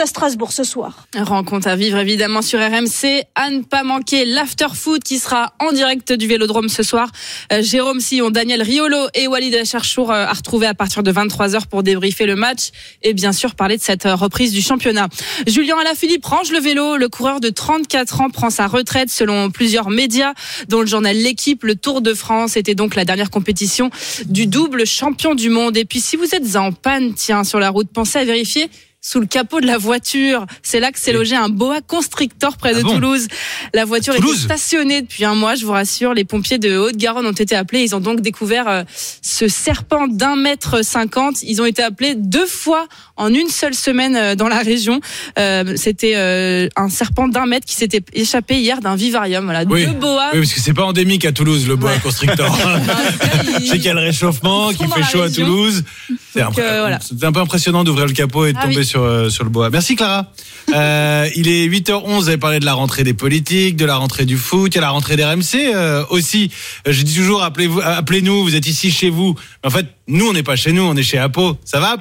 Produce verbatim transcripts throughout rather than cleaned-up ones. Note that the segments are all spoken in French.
à Strasbourg ce soir. Rencontre à vivre évidemment sur R M C. À ne pas manquer l'after-foot qui sera en direct du Vélodrome ce soir. Euh, Jérôme Sillon, Daniel Riolo et Walid Acharchour euh, à retrouver à partir de vingt-trois heures pour débriefer le match et bien sûr parler de cette euh, reprise du championnat. Julien Alaphilippe range le vélo. Le coureur de trente-quatre ans prend sa retraite selon plusieurs médias, dont le journal L'Équipe. Le Tour de France était donc la dernière compétition du double champion du monde. Et puis si vous êtes en panne, tiens, sur la route, pensez à vérifier sous le capot de la voiture. C'est là que s'est logé un boa constrictor près de ah bon Toulouse. La voiture Toulouse. était stationnée depuis un mois, je vous rassure. Les pompiers de Haute-Garonne ont été appelés. Ils ont donc découvert euh, ce serpent d'un mètre cinquante. Ils ont été appelés deux fois en une seule semaine euh, dans la région. Euh, c'était euh, un serpent d'un mètre qui s'était échappé hier d'un vivarium. Voilà, oui. deux boas. Oui, parce que c'est pas endémique à Toulouse, le boa ouais. constrictor. Je sais qu'il y a le réchauffement, qu'il fait chaud à Toulouse. C'est, donc, euh, voilà. c'est un peu impressionnant d'ouvrir le capot et de ah, tomber oui. sur, euh, sur le bois. Merci Clara. Euh, il est huit heures onze, vous avez parlé de la rentrée des politiques, de la rentrée du foot, il y a la rentrée des R M C euh, aussi. Euh, je dis toujours, appelez-vous, appelez-nous, vous êtes ici chez vous. Mais en fait, nous, on n'est pas chez nous, on est chez Apo. Ça va Apo ?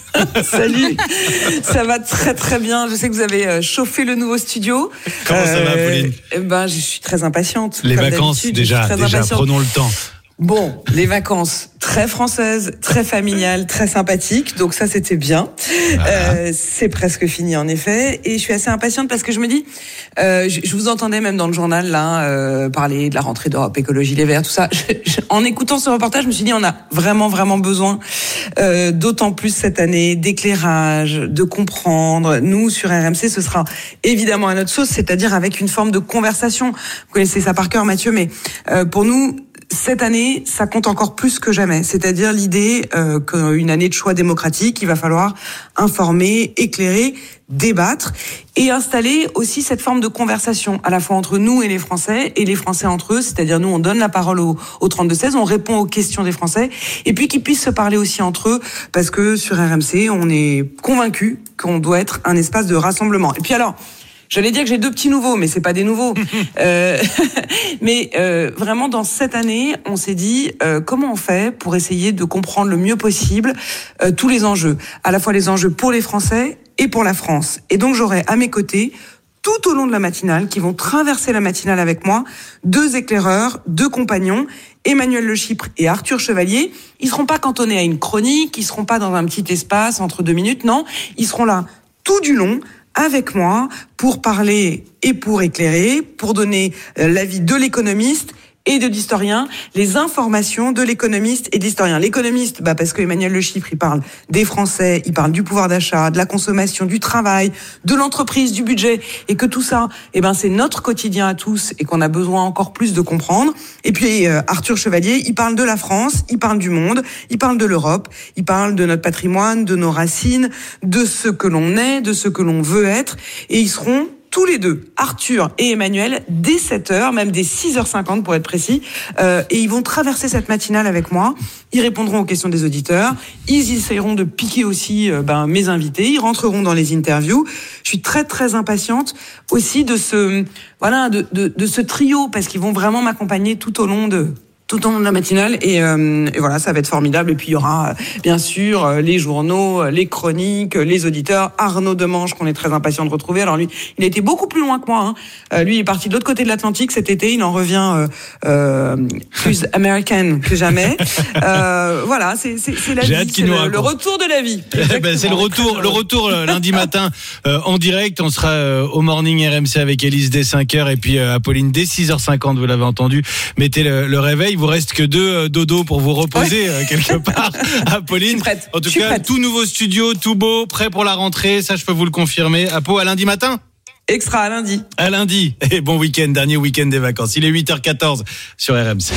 Salut, ça va très très bien. Je sais que vous avez chauffé le nouveau studio. Comment euh, ça va, Pauline ? Eh ben, je suis très impatiente. Les vacances, déjà, déjà, impatiente. Prenons le temps. Bon, les vacances très françaises, très familiales, très sympathiques. Donc ça, c'était bien. Ah. Euh, c'est presque fini en effet. Et je suis assez impatiente parce que je me dis, euh, je, je vous entendais même dans le journal là euh, parler de la rentrée d'Europe Écologie Les Verts, tout ça. Je, je, en écoutant ce reportage, je me suis dit, on a vraiment vraiment besoin, euh, d'autant plus cette année, d'éclairage, de comprendre. Nous sur R M C, ce sera évidemment à notre sauce, c'est-à-dire avec une forme de conversation. Vous connaissez ça par cœur, Mathieu, mais euh, pour nous. Cette année, ça compte encore plus que jamais. C'est-à-dire l'idée euh, qu'une année de choix démocratique, il va falloir informer, éclairer, débattre et installer aussi cette forme de conversation à la fois entre nous et les Français et les Français entre eux. C'est-à-dire nous, on donne la parole au, au trente-deux seize, on répond aux questions des Français et puis qu'ils puissent se parler aussi entre eux parce que sur R M C, on est convaincus qu'on doit être un espace de rassemblement. Et puis alors... J'allais dire que j'ai deux petits nouveaux, mais c'est pas des nouveaux. euh, mais euh, vraiment, dans cette année, on s'est dit euh, comment on fait pour essayer de comprendre le mieux possible euh, tous les enjeux, à la fois les enjeux pour les Français et pour la France. Et donc, j'aurai à mes côtés, tout au long de la matinale, qui vont traverser la matinale avec moi, deux éclaireurs, deux compagnons, Emmanuel Le Chypre et Arthur Chevalier. Ils seront pas cantonnés à une chronique, ils seront pas dans un petit espace entre deux minutes, non, ils seront là tout du long, avec moi pour parler et pour éclairer, pour donner l'avis de l'économiste et de l'historien, les informations de l'économiste et de l'historien. L'économiste, bah parce que Emmanuel Le Chypre, il parle des Français, il parle du pouvoir d'achat, de la consommation, du travail, de l'entreprise, du budget, et que tout ça, eh ben c'est notre quotidien à tous et qu'on a besoin encore plus de comprendre. Et puis euh, Arthur Chevalier, il parle de la France, il parle du monde, il parle de l'Europe, il parle de notre patrimoine, de nos racines, de ce que l'on est, de ce que l'on veut être, et ils seront tous les deux, Arthur et Emmanuel, dès sept heures, même dès six heures cinquante pour être précis, euh, et ils vont traverser cette matinale avec moi. Ils répondront aux questions des auditeurs. Ils essayeront de piquer aussi euh, ben, mes invités. Ils rentreront dans les interviews. Je suis très très impatiente aussi de ce voilà de de, de ce trio parce qu'ils vont vraiment m'accompagner tout au long de tout au long de la matinale et, euh, et voilà, ça va être formidable. Et puis il y aura bien sûr les journaux, les chroniques, les auditeurs. Arnaud Demange qu'on est très impatient de retrouver. Alors lui, il a été beaucoup plus loin que moi. Hein. Euh, lui, il est parti de l'autre côté de l'Atlantique cet été. Il en revient euh, euh, plus américaine que jamais. Euh, voilà, c'est, c'est, c'est la J'ai vie, hâte c'est qu'il nous le, le retour de la vie. ben, c'est le retour, le retour lundi matin euh, en direct. On sera euh, au morning R M C avec Élise dès cinq heures et puis euh, Apolline dès six heures cinquante. Vous l'avez entendu. Mettez le, le réveil. Il vous reste que deux euh, dodos pour vous reposer ouais. euh, quelque part. Apolline. En tout cas, prête. Tout nouveau studio, tout beau, prêt pour la rentrée. Ça, je peux vous le confirmer. Apo, à lundi matin. Extra à lundi. À lundi. Et bon week-end, dernier week-end des vacances. Il est huit heures quatorze sur R M C.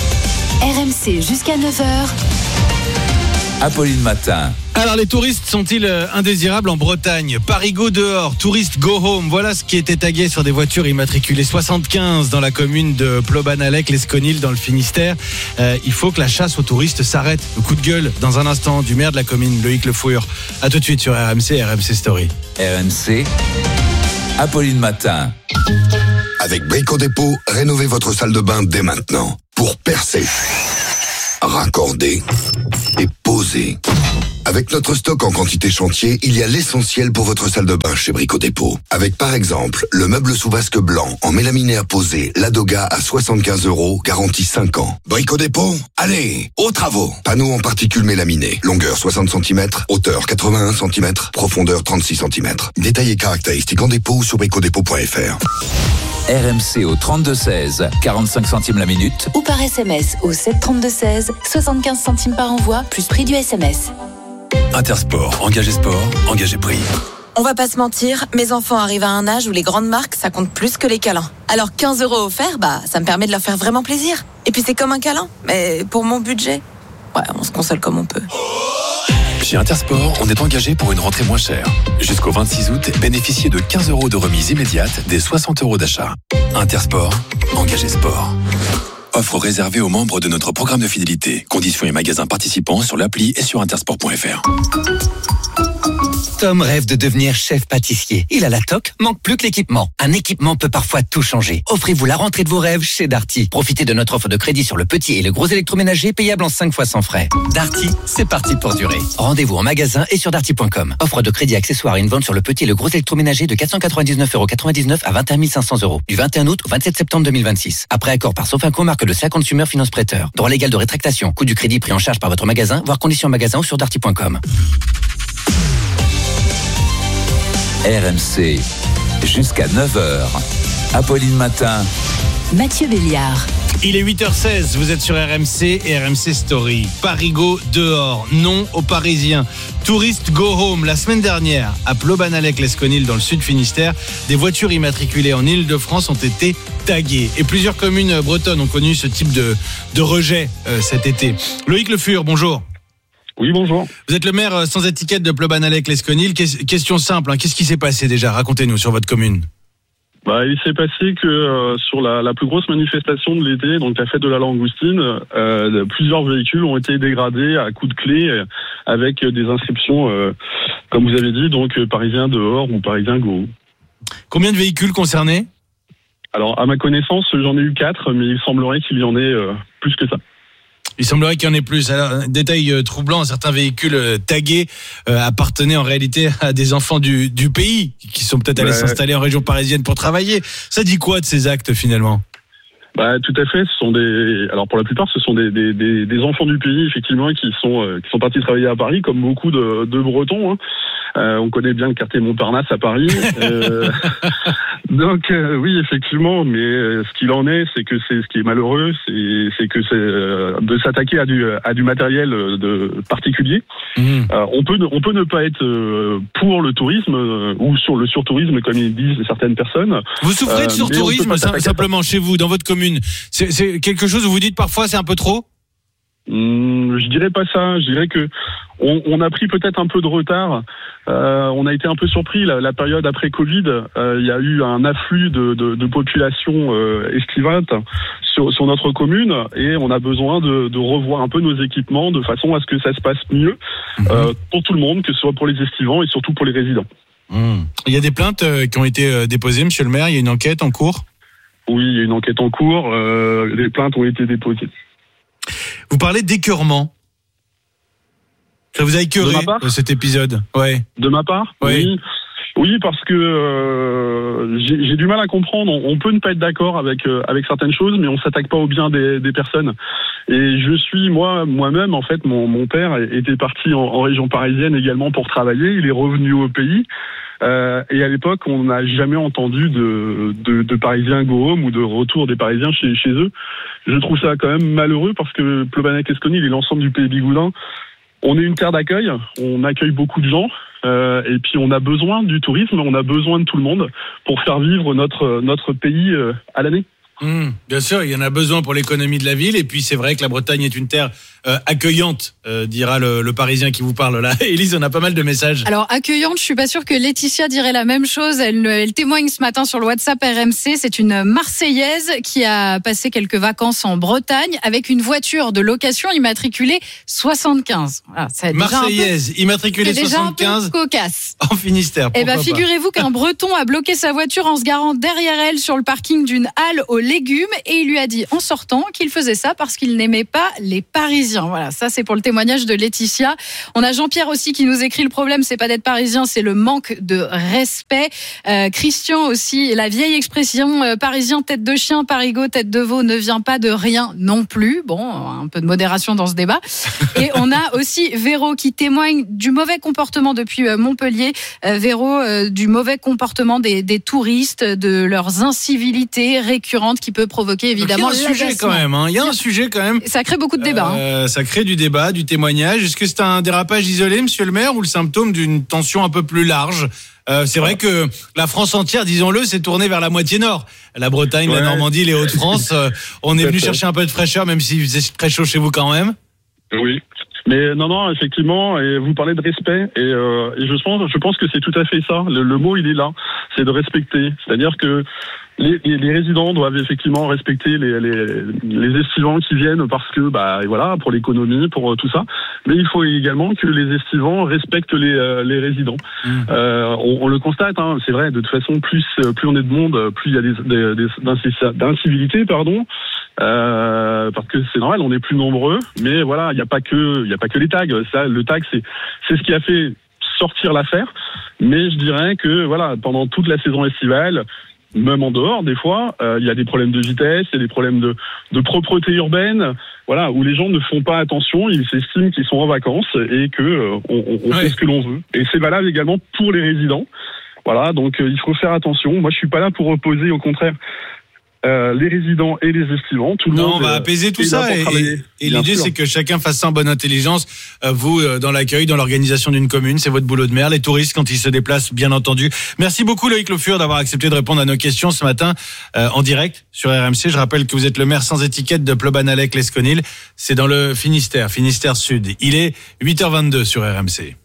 R M C jusqu'à neuf heures. Apolline Matin. Alors les touristes sont-ils indésirables en Bretagne ? Paris go dehors, touristes go home. Voilà ce qui était tagué sur des voitures immatriculées soixante-quinze dans la commune de Plobanalec, l'Esconil dans le Finistère. Euh, il faut que la chasse aux touristes s'arrête. Le coup de gueule dans un instant du maire de la commune, Loïc Le Fouilleur. A tout de suite sur R M C, R M C Story. R M C, Apolline Matin. Avec Brico Dépôt, rénovez votre salle de bain dès maintenant. Pour percer, raccorder et poser. Avec notre stock en quantité chantier, il y a l'essentiel pour votre salle de bain chez Brico Dépôt. Avec par exemple, le meuble sous vasque blanc en mélamine posé Ladoga à soixante-quinze euros, garantie cinq ans. Brico Dépôt, allez, aux travaux. Panneaux en particules mélaminées, longueur soixante centimètres, hauteur quatre-vingt-un centimètres, profondeur trente-six centimètres. Détails et caractéristiques en dépôt ou sur bricodépôt point f r. R M C au trente-deux seize, quarante-cinq centimes la minute. Ou par S M S au sept trente-deux seize, soixante-quinze centimes par envoi, plus prix du S M S. Intersport, engagé sport, engagé prix. On va pas se mentir, mes enfants arrivent à un âge où les grandes marques, ça compte plus que les câlins. Alors quinze euros offerts, bah, ça me permet de leur faire vraiment plaisir. Et puis c'est comme un câlin, mais pour mon budget, ouais, on se console comme on peut. Chez Intersport, on est engagé pour une rentrée moins chère. Jusqu'au vingt-six août, bénéficiez de quinze euros de remise immédiate des soixante euros d'achat. Intersport, engagé sport. Offre réservée aux membres de notre programme de fidélité. Conditions et magasins participants sur l'appli et sur intersport point f r. Tom rêve de devenir chef pâtissier. Il a la toque, manque plus que l'équipement. Un équipement peut parfois tout changer. Offrez-vous la rentrée de vos rêves chez Darty. Profitez de notre offre de crédit sur le petit et le gros électroménager payable en cinq fois sans frais. Darty, c'est parti pour durer. Rendez-vous en magasin et sur darty point com. Offre de crédit accessoire et une vente sur le petit et le gros électroménager de quatre cent quatre-vingt-dix-neuf euros quatre-vingt-dix-neuf à vingt et un mille cinq cents euros. Du vingt et un août au vingt-sept septembre deux mille vingt-six. Après accord par Sofinco, marque de C A Consumer Finance Prêteur. Droit légal de rétractation. Coût du crédit pris en charge par votre magasin, voire conditions magasin ou sur darty point com. R M C, jusqu'à neuf heures. Apolline Matin. Mathieu Béliard. Il est huit heures seize, vous êtes sur R M C et R M C Story. Parigo dehors, non aux Parisiens. Tourist go home. La semaine dernière, à Plobanalec-Lesconil dans le sud Finistère, des voitures immatriculées en Île-de-France ont été taguées. Et plusieurs communes bretonnes ont connu ce type de, de rejet euh, cet été. Loïc Le Fur, bonjour. Oui, bonjour. Vous êtes le maire sans étiquette de Plobanalec-Lesconil. Question simple, hein. Qu'est-ce qui s'est passé déjà? Racontez-nous sur votre commune. Bah, il s'est passé que euh, sur la, la plus grosse manifestation de l'été, donc la fête de la langoustine, euh, plusieurs véhicules ont été dégradés à coups de clé euh, avec des inscriptions, euh, comme vous avez dit, donc euh, Parisiens dehors ou Parisiens go. Combien de véhicules concernés? Alors, à ma connaissance, j'en ai eu quatre, mais il semblerait qu'il y en ait euh, plus que ça. Il semblerait qu'il y en ait plus. Alors, un détail euh, troublant, certains véhicules euh, tagués euh, appartenaient en réalité à des enfants du, du pays qui sont peut-être allés ouais. s'installer en région parisienne pour travailler. Ça dit quoi de ces actes finalement? Bah, tout à fait. Ce sont des, alors pour la plupart, ce sont des, des, des, des enfants du pays effectivement qui sont euh, qui sont partis travailler à Paris, comme beaucoup de, de Bretons. Hein. Euh, on connaît bien le quartier Montparnasse à Paris. euh, donc euh, oui, effectivement, mais euh, ce qu'il en est, c'est que c'est ce qui est malheureux, c'est, c'est que c'est euh, de s'attaquer à du à du matériel de particulier. Mmh. Euh, on peut on peut ne pas être euh, pour le tourisme euh, ou sur le surtourisme comme ils disent certaines personnes. Vous souffrez de euh, surtourisme simplement chez vous, dans votre commune. C'est, c'est quelque chose où vous dites parfois c'est un peu trop? Mmh, je dirais pas ça. Je dirais que on, on a pris peut-être un peu de retard. Euh, on a été un peu surpris. La, la période après Covid, euh, il y a eu un afflux de, de, de population euh, estivante sur, sur notre commune, et on a besoin de, de revoir un peu nos équipements de façon à ce que ça se passe mieux mmh. euh, pour tout le monde, que ce soit pour les estivants et surtout pour les résidents. Mmh. Il y a des plaintes euh, qui ont été euh, déposées, Monsieur le maire. Il y a une enquête en cours? Oui, il y a une enquête en cours. Euh, les plaintes ont été déposées. Vous parlez d'écœurement. Ça vous a écœuré cet épisode? Ouais. De ma part? Ouais. Oui. Oui, parce que euh, j'ai, j'ai du mal à comprendre. On, on peut ne pas être d'accord avec euh, avec certaines choses, mais on s'attaque pas au bien des, des personnes. Et je suis moi moi-même en fait, mon mon père était parti en, en région parisienne également pour travailler. Il est revenu au pays. Euh, et à l'époque, on n'a jamais entendu de, de, de Parisiens go home ou de retour des Parisiens chez, chez eux. Je trouve ça quand même malheureux parce que Plobanalec-Lesconil et l'ensemble du pays bigoudin, on est une terre d'accueil, on accueille beaucoup de gens, euh, et puis on a besoin du tourisme, on a besoin de tout le monde pour faire vivre notre, notre pays euh, à l'année. Mmh, bien sûr, il y en a besoin pour l'économie de la ville, et puis c'est vrai que la Bretagne est une terre euh, accueillante, euh, dira le, le Parisien qui vous parle là. Élise, on a pas mal de messages. Alors accueillante, je suis pas sûre que Laetitia dirait la même chose. Elle, elle témoigne ce matin sur le WhatsApp R M C. C'est une Marseillaise qui a passé quelques vacances en Bretagne avec une voiture de location immatriculée soixante-quinze. Voilà, c'est Marseillaise, déjà un peu, immatriculée c'est déjà soixante-quinze. Un peu cocasse. En Finistère. Eh ben, figurez-vous qu'un Breton a bloqué sa voiture en se garant derrière elle sur le parking d'une halle au légumes et il lui a dit en sortant qu'il faisait ça parce qu'il n'aimait pas les Parisiens. Voilà, ça c'est pour le témoignage de Laetitia. On a Jean-Pierre aussi qui nous écrit: le problème c'est pas d'être parisien, c'est le manque de respect. Euh, Christian aussi, la vieille expression euh, parisien tête de chien, parigot tête de veau ne vient pas de rien non plus. Bon, un peu de modération dans ce débat. Et on a aussi Véro qui témoigne du mauvais comportement depuis euh, Montpellier. Euh, Véro, euh, du mauvais comportement des, des touristes, de leurs incivilités récurrentes qui peut provoquer évidemment. Donc il y a un sujet quand même. Hein. Il y a un sujet quand même. Ça crée beaucoup de débats. Euh, hein. Ça crée du débat, du témoignage. Est-ce que c'est un dérapage isolé, monsieur le maire, ou le symptôme d'une tension un peu plus large? Euh, c'est vrai que la France entière, disons-le, s'est tournée vers la moitié nord. La Bretagne, ouais. La Normandie, les Hauts-de-France. Euh, on est venu chercher un peu de fraîcheur, même s'il faisait très chaud chez vous quand même. Oui. Mais non, non, effectivement, et vous parlez de respect, et, euh, et je pense, je pense que c'est tout à fait ça. Le, le mot, il est là, c'est de respecter. C'est-à-dire que les, les, les résidents doivent effectivement respecter les, les, les estivants qui viennent parce que, bah, voilà, pour l'économie, pour euh, tout ça. Mais il faut également que les estivants respectent les, euh, les résidents. Mmh. Euh, on, on le constate, hein, c'est vrai. De toute façon, plus, plus on est de monde, plus il y a des, des, des d'incivilité, pardon. Euh, parce que c'est normal, on est plus nombreux, mais voilà, il n'y a pas que, il y a pas que les tags. Ça, le tag, c'est, c'est ce qui a fait sortir l'affaire. Mais je dirais que voilà, pendant toute la saison estivale, même en dehors, des fois, euh, il y a des problèmes de vitesse, il y a des problèmes de, de propreté urbaine, voilà, où les gens ne font pas attention, ils s'estiment qu'ils sont en vacances et que euh, on, on ouais. fait ce que l'on veut. Et c'est valable également pour les résidents. Voilà, donc euh, il faut faire attention. Moi, je suis pas là pour opposer, au contraire. Euh, les résidents et les estivants, tout le non, monde. On va apaiser tout ça et, et, et l'idée sûr. C'est que chacun fasse ça en bonne intelligence. Euh, vous, euh, dans l'accueil, dans l'organisation d'une commune, c'est votre boulot de maire. Les touristes, quand ils se déplacent, bien entendu. Merci beaucoup Loïc Le Fur d'avoir accepté de répondre à nos questions ce matin euh, en direct sur R M C. Je rappelle que vous êtes le maire sans étiquette de Plobanalec-Lesconil. C'est dans le Finistère, Finistère Sud. Il est huit heures vingt-deux sur R M C.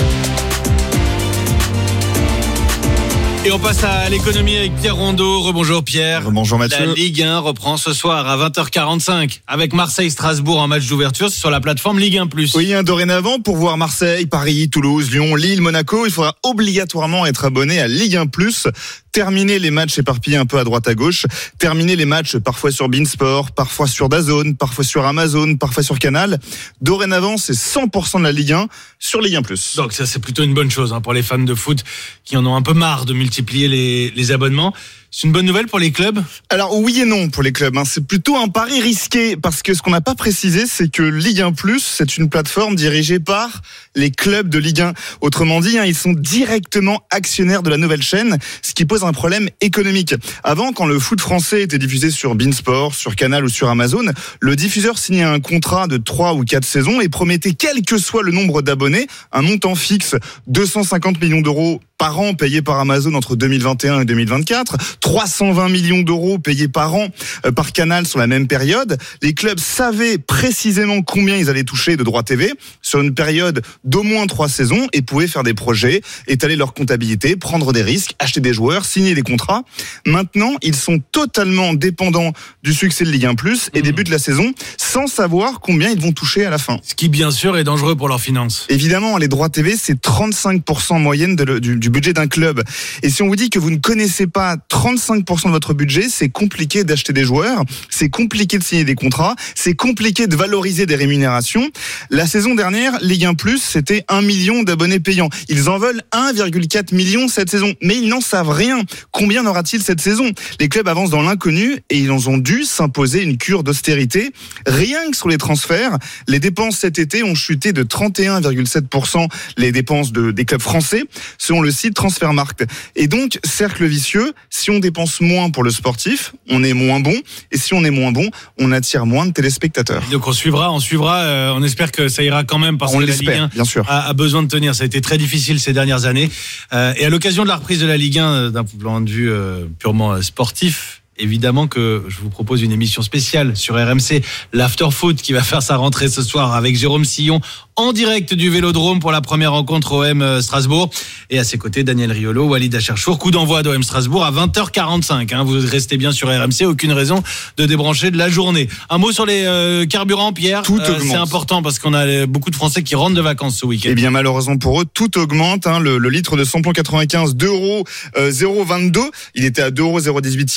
Et on passe à l'économie avec Pierre Rondeau. Rebonjour Pierre. Rebonjour Mathieu. La Ligue un reprend ce soir à vingt heures quarante-cinq avec Marseille-Strasbourg en match d'ouverture sur la plateforme Ligue un plus. Oui, hein, dorénavant, pour voir Marseille, Paris, Toulouse, Lyon, Lille, Monaco, il faudra obligatoirement être abonné à Ligue un plus. Terminer les matchs éparpillés un peu à droite à gauche, terminer les matchs parfois sur Beansport, parfois sur DAZN, parfois sur Amazon, parfois sur Canal. Dorénavant, c'est cent pour cent de la Ligue un sur Ligue un plus. Donc ça, c'est plutôt une bonne chose hein, pour les fans de foot qui en ont un peu marre de multiplier les, les abonnements. C'est une bonne nouvelle pour les clubs ? Alors oui et non pour les clubs. Hein. C'est plutôt un pari risqué parce que ce qu'on n'a pas précisé, c'est que Ligue un plus, c'est une plateforme dirigée par les clubs de Ligue un. Autrement dit, hein, ils sont directement actionnaires de la nouvelle chaîne, ce qui pose un problème économique. Avant, quand le foot français était diffusé sur Beansport, sur Canal ou sur Amazon, le diffuseur signait un contrat de trois ou quatre saisons et promettait, quel que soit le nombre d'abonnés, un montant fixe, deux cent cinquante millions d'euros par an payés par Amazon entre deux mille vingt et un et deux mille vingt-quatre, trois cent vingt millions d'euros payés par an euh, par Canal sur la même période. Les clubs savaient précisément combien ils allaient toucher de droits T V sur une période d'au moins trois saisons et pouvaient faire des projets, étaler leur comptabilité, prendre des risques, acheter des joueurs, signer des contrats. Maintenant, ils sont totalement dépendants du succès de Ligue un plus et mmh. des buts de la saison sans savoir combien ils vont toucher à la fin. Ce qui, bien sûr, est dangereux pour leurs finances. Évidemment, les droits T V, c'est trente-cinq pour cent en moyenne de le, du, du budget d'un club. Et si on vous dit que vous ne connaissez pas trente-cinq pour cent de votre budget, c'est compliqué d'acheter des joueurs, c'est compliqué de signer des contrats, c'est compliqué de valoriser des rémunérations. La saison dernière, Ligue un plus, c'était un million d'abonnés payants. Ils en veulent un virgule quatre million cette saison, mais ils n'en savent rien. Combien en aura-t-il cette saison ? Les clubs avancent dans l'inconnu et ils ont dû s'imposer une cure d'austérité. Rien que sur les transferts, les dépenses cet été ont chuté de trente et un virgule sept pour cent les dépenses de, des clubs français, selon le site Transfermarkt. Et donc, cercle vicieux, si on dépense moins pour le sportif, on est moins bon, et si on est moins bon, on attire moins de téléspectateurs. Donc on suivra, on suivra, euh, on espère que ça ira quand même parce on que la Ligue un bien sûr. A, a besoin de tenir. Ça a été très difficile ces dernières années. Euh, et à l'occasion de la reprise de la Ligue un, d'un point de vue euh, purement sportif, évidemment que je vous propose une émission spéciale sur R M C, l'After Foot, qui va faire sa rentrée ce soir avec Jérôme Sillon en direct du Vélodrome pour la première rencontre O M Strasbourg. Et à ses côtés, Daniel Riolo, Walid Acharchour. Coup d'envoi d'O M Strasbourg à vingt heures quarante-cinq. Hein. Vous restez bien sur R M C, aucune raison de débrancher de la journée. Un mot sur les euh, carburants, Pierre. Tout euh, c'est important parce qu'on a beaucoup de Français qui rentrent de vacances ce week-end. Eh bien, malheureusement pour eux, tout augmente. Hein. Le, le litre de samplon quatre-vingt-quinze, deux euros zéro vingt-deux. Il était à deux euros zéro dix-huit hier. Le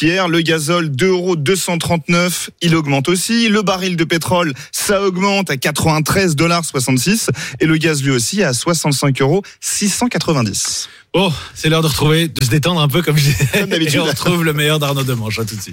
gazole, deux euros deux cent trente-neuf, il augmente aussi. Le baril de pétrole, ça augmente à quatre-vingt-treize dollars soixante-six. Et le gaz, lui aussi, à soixante-cinq euros six cent quatre-vingt-dix. Bon, c'est l'heure de retrouver, de se détendre un peu comme je disais. Comme d'habitude. Et on retrouve le meilleur d'Arnaud Demanche. À tout de suite.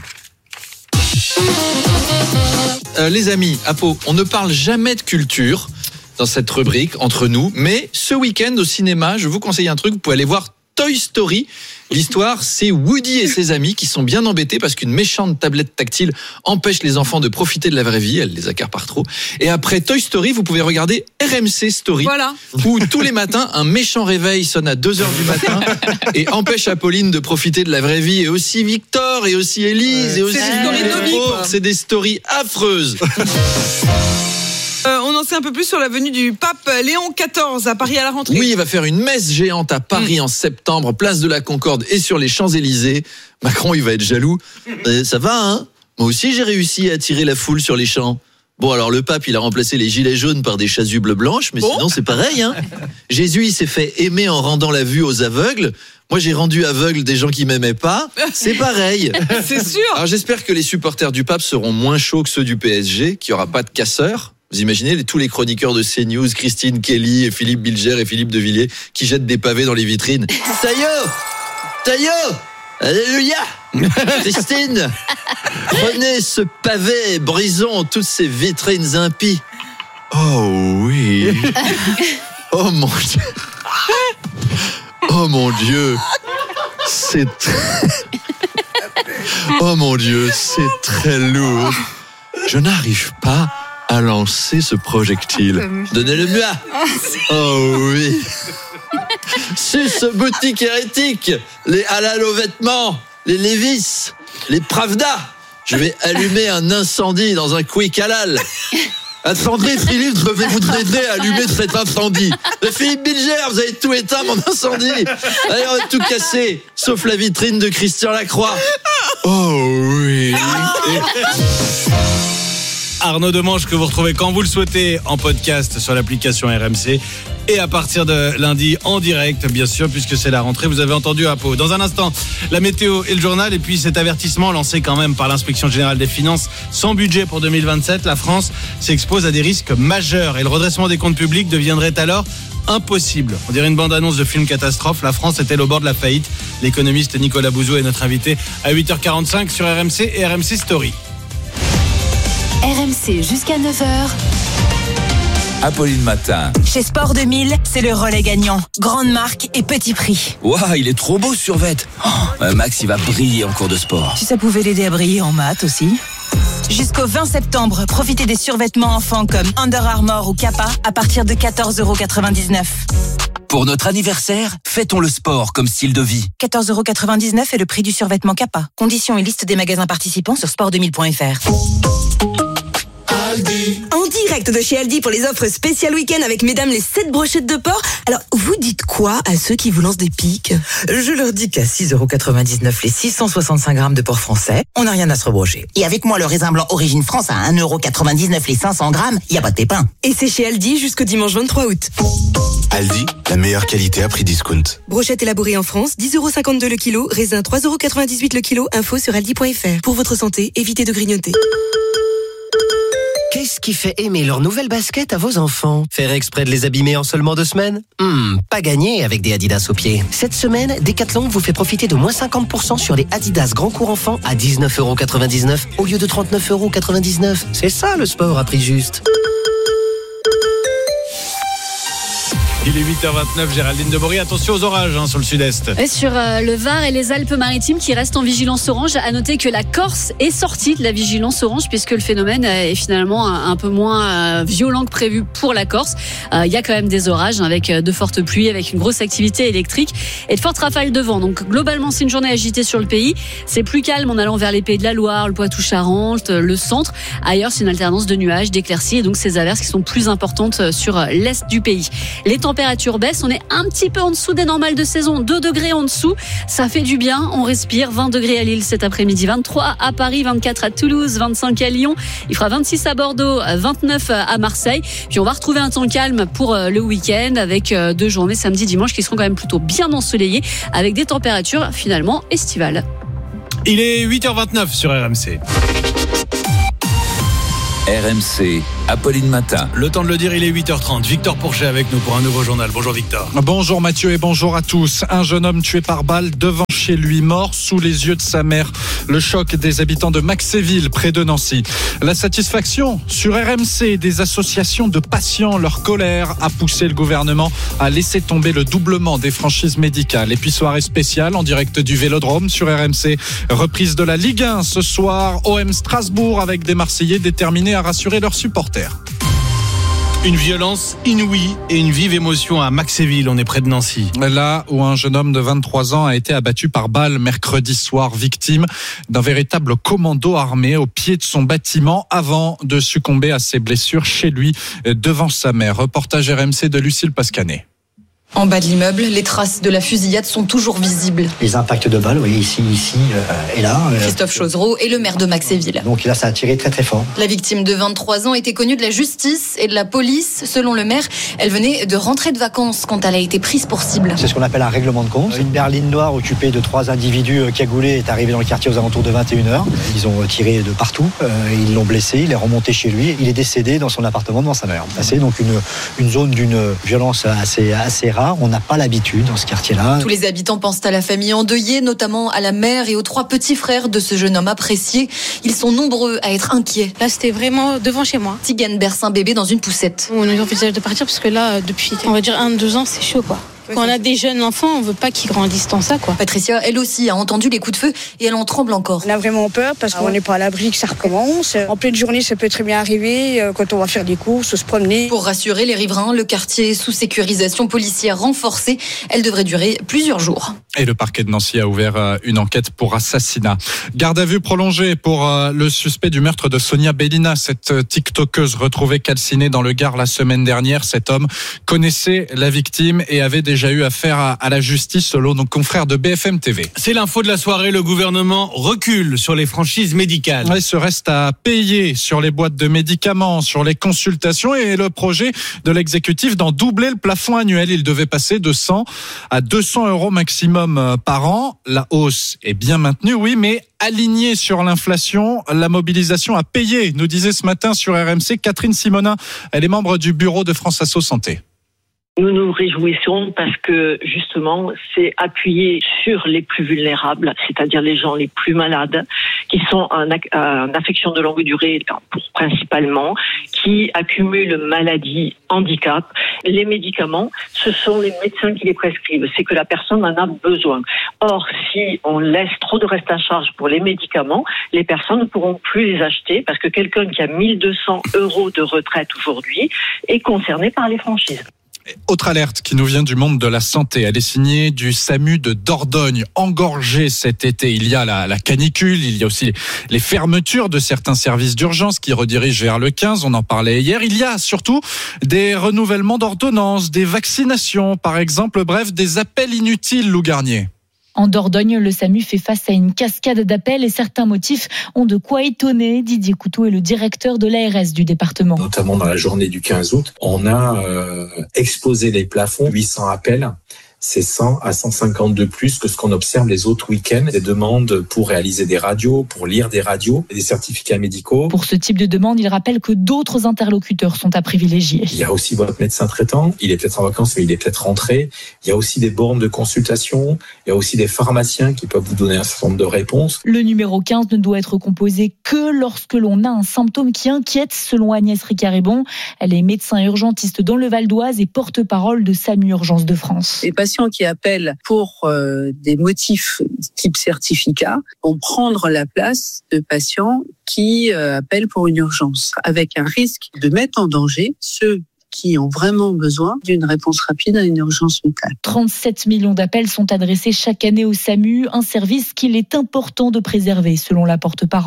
Euh, les amis, à Pau, on ne parle jamais de culture dans cette rubrique entre nous, mais ce week-end au cinéma, je vous conseille un truc, vous pouvez aller voir Toy Story. L'histoire, c'est Woody et ses amis qui sont bien embêtés parce qu'une méchante tablette tactile empêche les enfants de profiter de la vraie vie, elle les accapare trop. Et après Toy Story, vous pouvez regarder R M C Story, voilà. Où tous les matins, un méchant réveil sonne à deux heures du matin et empêche Apolline de profiter de la vraie vie, et aussi Victor, et aussi Élise, ouais. et aussi... C'est des stories affreuses. Euh, on en sait un peu plus sur la venue du pape Léon quatorze à Paris à la rentrée. Oui, il va faire une messe géante à Paris mmh. en septembre, place de la Concorde et sur les Champs-Élysées. Macron, il va être jaloux. Euh, ça va, hein ? Moi aussi, j'ai réussi à attirer la foule sur les champs. Bon, alors le pape, il a remplacé les gilets jaunes par des chasubles blanches, mais bon. Sinon, c'est pareil, hein. Jésus, il s'est fait aimer en rendant la vue aux aveugles. Moi, j'ai rendu aveugle des gens qui m'aimaient pas. C'est pareil. C'est sûr. Alors, j'espère que les supporters du pape seront moins chauds que ceux du P S G, qu'il n'y aura pas de casseurs. Vous imaginez les, tous les chroniqueurs de CNews, Christine Kelly, et Philippe Bilger et Philippe de Villiers, qui jettent des pavés dans les vitrines. Taillot, Taillot, alléluia. Christine, prenez ce pavé et brisons toutes ces vitrines impies. Oh oui. Oh mon Dieu. Oh mon Dieu. C'est très... Oh mon Dieu, c'est très lourd. Je n'arrive pas à lancer ce projectile. Donnez-le-moi. Oh oui. C'est ce boutique hérétique, les halal aux vêtements, les Levi's, les Pravda. Je vais allumer un incendie dans un quick halal. Attendez, Philippe, je vais vous aider à allumer cet incendie. Mais Philippe Bilger, vous avez tout éteint, mon incendie. Allez, on va tout casser, sauf la vitrine de Christian Lacroix. Oh oui. Arnaud Demanche, que vous retrouvez quand vous le souhaitez en podcast sur l'application R M C et à partir de lundi en direct, bien sûr, puisque c'est la rentrée. Vous avez entendu à Pau. Dans un instant, la météo et le journal, et puis cet avertissement lancé quand même par l'Inspection Générale des Finances. Sans budget pour deux mille vingt-sept, la France s'expose à des risques majeurs et le redressement des comptes publics deviendrait alors impossible. On dirait une bande-annonce de film catastrophe. La France est-elle au bord de la faillite ? L'économiste Nicolas Bouzou est notre invité à huit heures quarante-cinq sur R M C et R M C Story. R M C jusqu'à neuf heures. Apolline Matin. Chez Sport deux mille, c'est le relais gagnant. Grande marque et petit prix. Waouh, il est trop beau ce survêt. Oh, Max, il va briller en cours de sport. Si ça pouvait l'aider à briller en maths aussi. Jusqu'au vingt septembre, profitez des survêtements enfants comme Under Armour ou Kappa à partir de quatorze euros quatre-vingt-dix-neuf. Pour notre anniversaire, fêtons le sport comme style de vie. quatorze euros quatre-vingt-dix-neuf est le prix du survêtement Kappa. Conditions et liste des magasins participants sur sport deux mille point f r. Aldi. En direct de chez Aldi pour les offres spéciales week-end avec mesdames les sept brochettes de porc. Alors, vous dites quoi à ceux qui vous lancent des piques ? Je leur dis qu'à six euros quatre-vingt-dix-neuf les six cent soixante-cinq grammes de porc français, on n'a rien à se rebrocher. Et avec moi, le raisin blanc Origine France à un euro quatre-vingt-dix-neuf les cinq cents grammes, il n'y a pas de pépin. Et c'est chez Aldi jusqu'au dimanche vingt-trois août. Aldi, la meilleure qualité à prix discount. Brochette élaborée en France, dix euros cinquante-deux le kilo, raisin trois euros quatre-vingt-dix-huit le kilo, info sur aldi point f r. Pour votre santé, évitez de grignoter. Qu'est-ce qui fait aimer leur nouvelle basket à vos enfants ? Faire exprès de les abîmer en seulement deux semaines ? Hmm, pas gagné avec des Adidas aux pieds. Cette semaine, Decathlon vous fait profiter de moins cinquante pour cent sur les Adidas Grand Cours Enfants à dix-neuf euros quatre-vingt-dix-neuf au lieu de trente-neuf euros quatre-vingt-dix-neuf. C'est ça le sport à prix juste. Il est huit heures vingt-neuf, Géraldine Deborry. Attention aux orages hein, sur le sud-est. Et sur euh, le Var et les Alpes-Maritimes qui restent en vigilance orange. À noter que la Corse est sortie de la vigilance orange puisque le phénomène est finalement un, un peu moins euh, violent que prévu pour la Corse. Il euh, y a quand même des orages avec de fortes pluies, avec une grosse activité électrique et de fortes rafales de vent. Donc globalement, c'est une journée agitée sur le pays. C'est plus calme en allant vers les Pays de la Loire, le Poitou-Charentes, le centre. Ailleurs, c'est une alternance de nuages, d'éclaircies et donc ces averses qui sont plus importantes sur l'est du pays. Les température baisse, on est un petit peu en dessous des normales de saison, deux degrés en dessous, ça fait du bien, on respire. Vingt degrés à Lille cet après-midi, vingt-trois à Paris, vingt-quatre à Toulouse, vingt-cinq à Lyon, il fera vingt-six à Bordeaux, vingt-neuf à Marseille, puis on va retrouver un temps calme pour le week-end avec deux journées samedi, dimanche qui seront quand même plutôt bien ensoleillées avec des températures finalement estivales. Il est huit heures vingt-neuf sur R M C. R M C, Apolline Matin. Le temps de le dire, il est huit heures trente. Victor Pourchet avec nous pour un nouveau journal. Bonjour Victor. Bonjour Mathieu et bonjour à tous. Un jeune homme tué par balle devant chez lui, mort sous les yeux de sa mère. Le choc des habitants de Maxéville, près de Nancy. La satisfaction sur R M C des associations de patients. Leur colère a poussé le gouvernement à laisser tomber le doublement des franchises médicales. Et puis soirée spéciale en direct du Vélodrome sur R M C. Reprise de la Ligue un ce soir. O M Strasbourg avec des Marseillais déterminés à rassurer leurs supporters. Une violence inouïe et une vive émotion à Maxéville, on est près de Nancy. Là où un jeune homme de vingt-trois ans a été abattu par balle mercredi soir, victime d'un véritable commando armé au pied de son bâtiment avant de succomber à ses blessures chez lui devant sa mère. Reportage R M C de Lucille Pascanet. En bas de l'immeuble, les traces de la fusillade sont toujours visibles. Les impacts de balles, vous voyez ici, ici euh, et là. Euh, Christophe Chozereau est le maire de Maxéville. Donc là, ça a tiré très très fort. La victime de vingt-trois ans était connue de la justice et de la police. Selon le maire, elle venait de rentrer de vacances quand elle a été prise pour cible. C'est ce qu'on appelle un règlement de compte. Une berline noire occupée de trois individus cagoulés est arrivée dans le quartier aux alentours de vingt et une heures. Ils ont tiré de partout, euh, ils l'ont blessé, il est remonté chez lui. Il est décédé dans son appartement devant sa mère. C'est donc une, une zone d'une violence assez, assez rare. On n'a pas l'habitude dans ce quartier-là. Tous les habitants pensent à la famille endeuillée, notamment à la mère et aux trois petits frères de ce jeune homme apprécié. Ils sont nombreux à être inquiets. Là, c'était vraiment devant chez moi. Tigane berce un bébé dans une poussette. On envisage de partir parce que là, depuis, on va dire un, deux ans, c'est chaud, quoi. Quand on a des jeunes enfants, on veut pas qu'ils grandissent dans ça, quoi. Patricia, elle aussi, a entendu les coups de feu et elle en tremble encore. On a vraiment peur parce qu'on n'est pas à l'abri que ça recommence. En pleine journée, ça peut très bien arriver quand on va faire des courses, se promener. Pour rassurer les riverains, le quartier est sous sécurisation policière renforcée. Elle devrait durer plusieurs jours. Et le parquet de Nancy a ouvert une enquête pour assassinat. Garde à vue prolongée pour le suspect du meurtre de Sonia Bellina, cette tiktokeuse retrouvée calcinée dans le Gard la semaine dernière. Cet homme connaissait la victime et avait déjà déjà eu affaire à, à la justice selon nos confrères de B F M T V. C'est l'info de la soirée, le gouvernement recule sur les franchises médicales. Il se reste à payer sur les boîtes de médicaments, sur les consultations et le projet de l'exécutif d'en doubler le plafond annuel. Il devait passer de cent à deux cents euros maximum par an. La hausse est bien maintenue, oui, mais alignée sur l'inflation, la mobilisation a payé, nous disait ce matin sur R M C Catherine Simonin. Elle est membre du bureau de France Asso Santé. Nous nous réjouissons parce que justement, c'est appuyé sur les plus vulnérables, c'est-à-dire les gens les plus malades, qui sont en, en affection de longue durée principalement, qui accumulent maladies, handicap. Les médicaments, ce sont les médecins qui les prescrivent, c'est que la personne en a besoin. Or, si on laisse trop de reste à charge pour les médicaments, les personnes ne pourront plus les acheter parce que quelqu'un qui a mille deux cents euros de retraite aujourd'hui est concerné par les franchises. Autre alerte qui nous vient du monde de la santé. Elle est signée du SAMU de Dordogne, engorgé cet été. Il y a la, la canicule, il y a aussi les, les fermetures de certains services d'urgence qui redirigent vers le quinze. On en parlait hier. Il y a surtout des renouvellements d'ordonnances, des vaccinations, par exemple. Bref, des appels inutiles, Lou Garnier. En Dordogne, le SAMU fait face à une cascade d'appels et certains motifs ont de quoi étonner. Didier Couteau est le directeur de l'A R S du département. Notamment dans la journée du quinze août, on a euh, explosé les plafonds, huit cents appels. C'est cent à cent cinquante de plus que ce qu'on observe les autres week-ends. Des demandes pour réaliser des radios, pour lire des radios, des certificats médicaux. Pour ce type de demande, il rappelle que d'autres interlocuteurs sont à privilégier. Il y a aussi votre médecin traitant. Il est peut-être en vacances, mais il est peut-être rentré. Il y a aussi des bornes de consultation. Il y a aussi des pharmaciens qui peuvent vous donner un certain nombre de réponses. Le numéro quinze ne doit être composé que lorsque l'on a un symptôme qui inquiète, selon Agnès Ricard-Ribon. Elle est médecin urgentiste dans le Val d'Oise et porte-parole de SAMU Urgence de France. Les patients qui appellent pour euh, des motifs type certificat vont prendre la place de patients qui euh, appellent pour une urgence, avec un risque de mettre en danger ceux qui ont vraiment besoin d'une réponse rapide à une urgence vitale. trente-sept millions d'appels sont adressés chaque année au SAMU, un service qu'il est important de préserver, selon la porte-parole.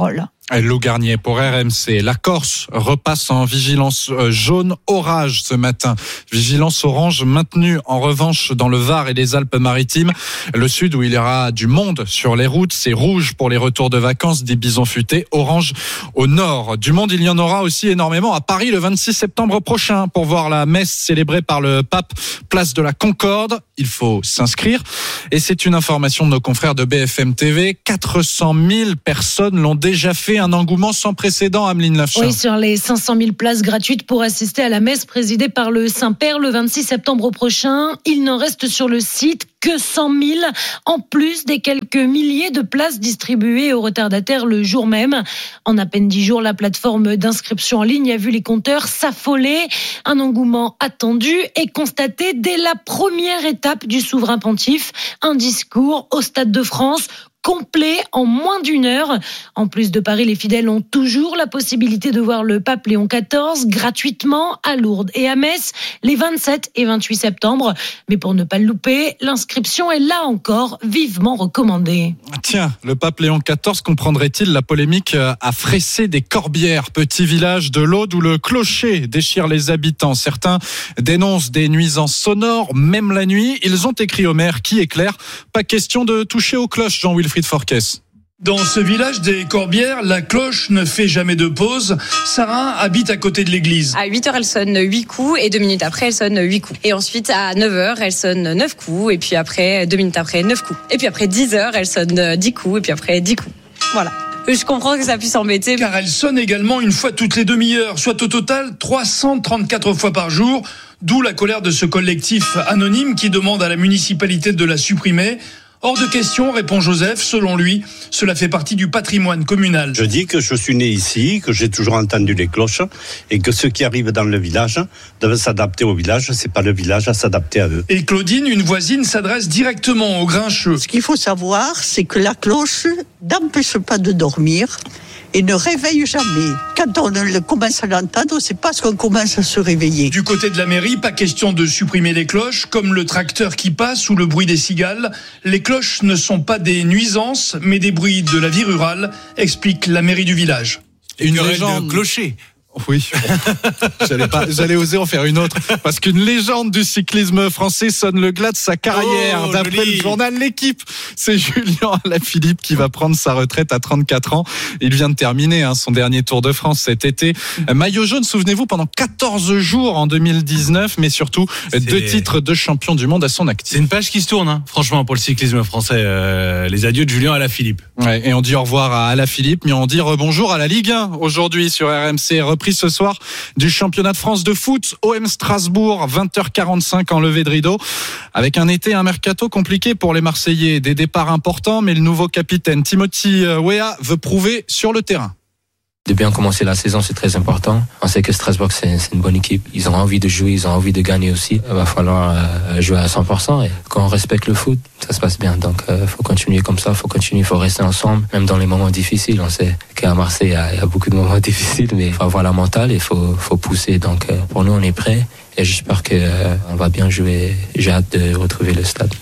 Loup Garnier pour R M C. La Corse repasse en vigilance jaune orage ce matin. Vigilance orange maintenue en revanche dans le Var et les Alpes-Maritimes. Le sud où il y aura du monde sur les routes, c'est rouge pour les retours de vacances des bisons futés. Orange au nord. Du monde, il y en aura aussi énormément à Paris le vingt-six septembre prochain pour voir la messe célébrée par le pape, place de la Concorde. Il faut s'inscrire. Et c'est une information de nos confrères de B F M T V. quatre cent mille personnes l'ont déjà fait. Un engouement sans précédent, Ameline Lafchin. Oui, sur les cinq cent mille places gratuites pour assister à la messe présidée par le Saint-Père le vingt-six septembre prochain, il n'en reste sur le site que cent mille, en plus des quelques milliers de places distribuées aux retardataires le jour même. En à peine dix jours, la plateforme d'inscription en ligne a vu les compteurs s'affoler. Un engouement attendu et constaté dès la première étape du souverain pontife, un discours au Stade de France complet en moins d'une heure. En plus de Paris, les fidèles ont toujours la possibilité de voir le pape Léon quatorze gratuitement à Lourdes et à Metz les vingt-sept et vingt-huit septembre. Mais pour ne pas le louper, l'inscription est là encore vivement recommandée. Tiens, le pape Léon quatorze comprendrait-il la polémique à Fressé des Corbières, petit village de l'Aude où le clocher déchire les habitants. Certains dénoncent des nuisances sonores, même la nuit. Ils ont écrit au maire qui éclaire. Pas question de toucher aux cloches, Jean-Wilfried Forquès. Dans ce village des Corbières, la cloche ne fait jamais de pause. Sarah habite à côté de l'église. À huit heures, elle sonne huit coups et deux minutes après, elle sonne huit coups. Et ensuite, à neuf heures, elle sonne neuf coups et puis après, deux minutes après, neuf coups. Et puis après dix heures, elle sonne dix coups et puis après dix coups. Voilà. Je comprends que ça puisse embêter. Car elle sonne également une fois toutes les demi-heures, soit au total trois cent trente-quatre fois par jour. D'où la colère de ce collectif anonyme qui demande à la municipalité de la supprimer. Hors de question, répond Joseph. Selon lui, cela fait partie du patrimoine communal. Je dis que je suis né ici, que j'ai toujours entendu les cloches et que ceux qui arrivent dans le village doivent s'adapter au village. C'est pas le village à s'adapter à eux. Et Claudine, une voisine, s'adresse directement aux grincheux. Ce qu'il faut savoir, c'est que la cloche n'empêche pas de dormir et ne réveille jamais. Quand on commence à l'entendre, c'est parce qu'on commence à se réveiller. Du côté de la mairie, pas question de supprimer les cloches, comme le tracteur qui passe ou le bruit des cigales. Les cloches ne sont pas des nuisances, mais des bruits de la vie rurale, explique la mairie du village. Une légende de clocher. Oui, j'allais pas, j'allais oser en faire une autre parce qu'une légende du cyclisme français sonne le glas de sa carrière. Oh, d'après joli. Le journal L'Équipe, c'est Julien Alaphilippe qui va prendre sa retraite à trente-quatre ans. Il vient de terminer hein, son dernier Tour de France cet été. Maillot jaune, souvenez-vous, pendant quatorze jours en deux mille dix-neuf, mais surtout c'est... deux titres de champion du monde à son actif. C'est une page qui se tourne, hein, franchement, pour le cyclisme français. Euh, les adieux de Julien Alaphilippe. Ouais, et on dit au revoir à Alaphilippe, mais on dit rebonjour à la Ligue un aujourd'hui sur R M C. Repris ce soir du championnat de France de foot, O M Strasbourg, vingt heures quarante-cinq en levée de rideau, avec un été, un mercato compliqué pour les Marseillais, des départs importants, mais le nouveau capitaine Timothy Weah veut prouver sur le terrain. De bien commencer la saison, c'est très important. On sait que Strasbourg, c'est, c'est une bonne équipe. Ils ont envie de jouer, ils ont envie de gagner aussi. Il va falloir euh, jouer à cent pour cent. Et quand on respecte le foot, ça se passe bien. Donc, il euh, faut continuer comme ça, il faut continuer, il faut rester ensemble, même dans les moments difficiles. On sait qu'à Marseille, il y a, il y a beaucoup de moments difficiles, mais il faut avoir la mentale et il faut, faut pousser. Donc, euh, pour nous, on est prêts et j'espère qu'on euh, va bien jouer. J'ai hâte de retrouver le stade.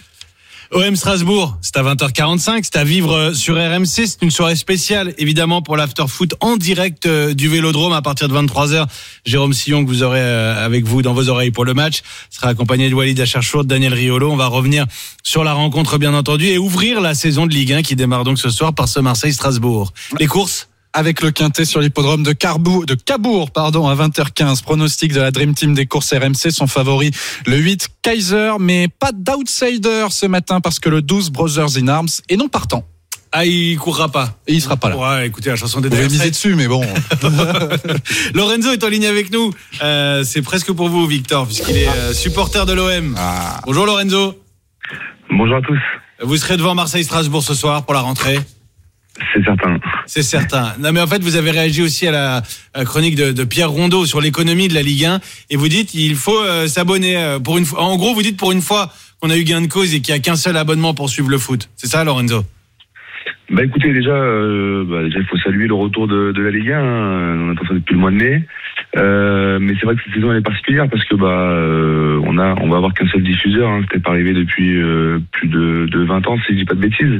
O M Strasbourg, c'est à vingt heures quarante-cinq, c'est à vivre sur R M C, c'est une soirée spéciale évidemment pour l'after-foot en direct du Vélodrome à partir de vingt-trois heures. Jérôme Sillon que vous aurez avec vous dans vos oreilles pour le match sera accompagné de Walid Acharchour, de Daniel Riolo. On va revenir sur la rencontre bien entendu et ouvrir la saison de Ligue un qui démarre donc ce soir par ce Marseille-Strasbourg. Les courses avec le quintet sur l'hippodrome de, Carbour, de Cabourg pardon, à vingt heures quinze. Pronostic de la Dream Team des courses R M C, son favori le huit Kaiser, mais pas d'outsider ce matin parce que le douze Brothers in Arms est non partant. Ah, il courra pas. Et il sera pas là. Ouais, écoutez, la chanson des Vous pouvez miser dessus, mais bon. Lorenzo est en ligne avec nous. Euh, c'est presque pour vous, Victor, puisqu'il est euh, supporter de l'O M. Ah. Bonjour Lorenzo. Bonjour à tous. Vous serez devant Marseille-Strasbourg ce soir pour la rentrée? C'est certain. C'est certain. Non, mais en fait, vous avez réagi aussi à la, à la chronique de, de Pierre Rondeau sur l'économie de la Ligue un, et vous dites il faut euh, s'abonner euh, pour une fois. En gros, vous dites pour une fois qu'on a eu gain de cause et qu'il n'y a qu'un seul abonnement pour suivre le foot. C'est ça, Lorenzo? Bah écoutez, déjà, euh, bah, déjà il faut saluer le retour de, de la Ligue un. Hein. On attend ça depuis le mois de mai. Euh, mais c'est vrai que cette saison elle est particulière parce que bah euh, on a on va avoir qu'un seul diffuseur. Hein. C'était pas arrivé depuis euh, plus de, de vingt ans, si je dis pas de bêtises.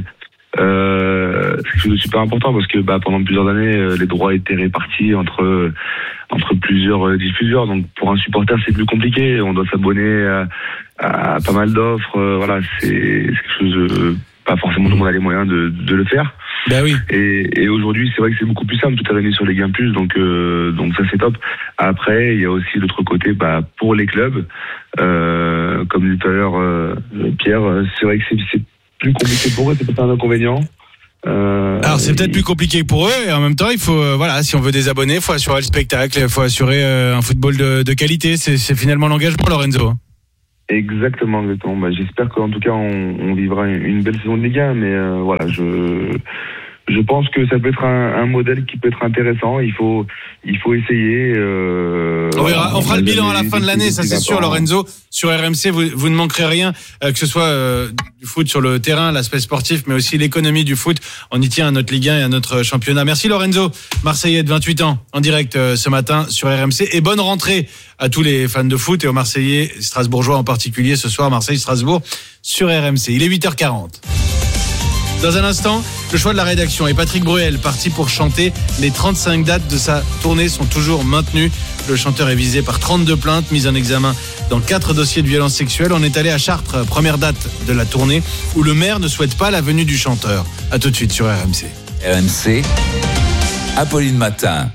Euh, c'est quelque chose de super important parce que bah, pendant plusieurs années, euh, les droits étaient répartis entre euh, entre plusieurs euh, diffuseurs. Donc pour un supporter, c'est plus compliqué. On doit s'abonner à, à pas mal d'offres. Euh, voilà, c'est, c'est quelque chose de, pas forcément tout le monde a les moyens de, de le faire. Ben oui. Et, et aujourd'hui, c'est vrai que c'est beaucoup plus simple. Tout est revenu sur les gains plus, donc euh, donc ça c'est top. Après, il y a aussi l'autre côté, bah pour les clubs, euh, comme dit tout à l'heure euh, Pierre, c'est vrai que c'est, c'est plus compliqué pour eux, c'est peut-être un inconvénient. Euh, Alors c'est peut-être plus compliqué pour eux et en même temps il faut euh, voilà, si on veut des abonnés, il faut assurer le spectacle, il faut assurer euh, un football de, de qualité. C'est, c'est finalement l'engagement, Lorenzo. Exactement, exactement. Bah, j'espère qu'en tout cas on, on vivra une, une belle saison de Ligue un, mais euh, voilà, je je pense que ça peut être un, un modèle qui peut être intéressant. Il faut il faut essayer. Euh, on verra, on fera le bilan à la les, fin de l'année, ça c'est sûr, Lorenzo. Sur R M C, vous, vous ne manquerez rien, euh, que ce soit euh, du foot sur le terrain, l'aspect sportif, mais aussi l'économie du foot. On y tient à notre Ligue un et à notre championnat. Merci Lorenzo, Marseillais de vingt-huit ans, en direct euh, ce matin sur R M C. Et bonne rentrée à tous les fans de foot et aux Marseillais, strasbourgeois en particulier, ce soir, Marseille-Strasbourg sur R M C. Il est huit heures quarante. Dans un instant, le choix de la rédaction et Patrick Bruel, parti pour chanter. Les trente-cinq dates de sa tournée sont toujours maintenues. Le chanteur est visé par trente-deux plaintes, mises en examen dans quatre dossiers de violence sexuelle. On est allé à Chartres, première date de la tournée, où le maire ne souhaite pas la venue du chanteur. À tout de suite sur R M C. R M C, Apolline Matin.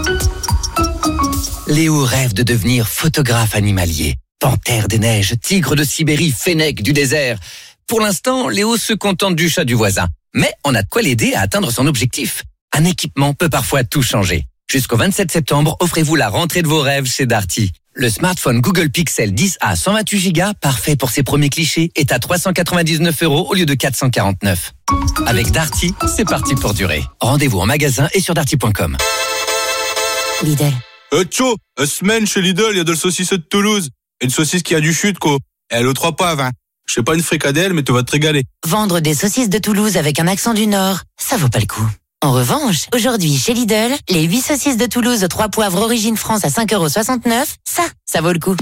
Léo rêve de devenir photographe animalier. Panthère des neiges, tigre de Sibérie, fennec du désert. Pour l'instant, Léo se contente du chat du voisin. Mais on a de quoi l'aider à atteindre son objectif. Un équipement peut parfois tout changer. Jusqu'au vingt-sept septembre, offrez-vous la rentrée de vos rêves chez Darty. Le smartphone Google Pixel dix A cent vingt-huit giga, parfait pour ses premiers clichés, est à trois cent quatre-vingt-dix-neuf euros au lieu de quatre cent quarante-neuf. Avec Darty, c'est parti pour durer. Rendez-vous en magasin et sur darty point com. Lidl. Euh, tcho, une semaine chez Lidl, il y a de la saucisse de Toulouse. Une saucisse qui a du chute, quoi. Elle aux trois poivres, hein. Je sais pas une fricadelle, mais tu vas te régaler. Vendre des saucisses de Toulouse avec un accent du Nord, ça vaut pas le coup. En revanche, aujourd'hui chez Lidl, les huit saucisses de Toulouse aux trois poivres origine France à cinq euros soixante-neuf, ça, ça vaut le coup.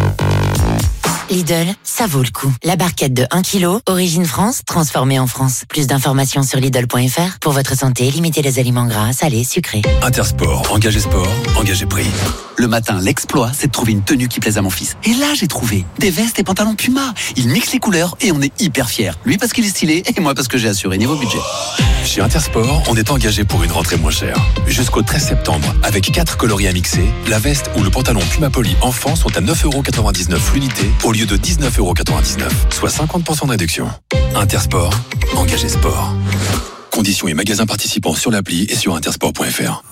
Lidl, ça vaut le coup. La barquette de un kilo, origine France, transformée en France. Plus d'informations sur Lidl point F R. Pour votre santé, limitez les aliments gras, salés, sucrés. Intersport, engagé sport, engagé prix. Le matin, l'exploit, c'est de trouver une tenue qui plaise à mon fils. Et là, j'ai trouvé des vestes et pantalons Puma. Il mixe les couleurs et on est hyper fiers. Lui parce qu'il est stylé et moi parce que j'ai assuré niveau budget. Chez Intersport, on est engagé pour une rentrée moins chère. Jusqu'au treize septembre, avec quatre coloris à mixer, la veste ou le pantalon Puma Poly enfant sont à neuf euros quatre-vingt-dix-neuf l'unité au lieu de dix-neuf euros quatre-vingt-dix-neuf, soit cinquante pour cent de réduction. Intersport, engagé sport. Conditions et magasins participants sur l'appli et sur intersport point F R.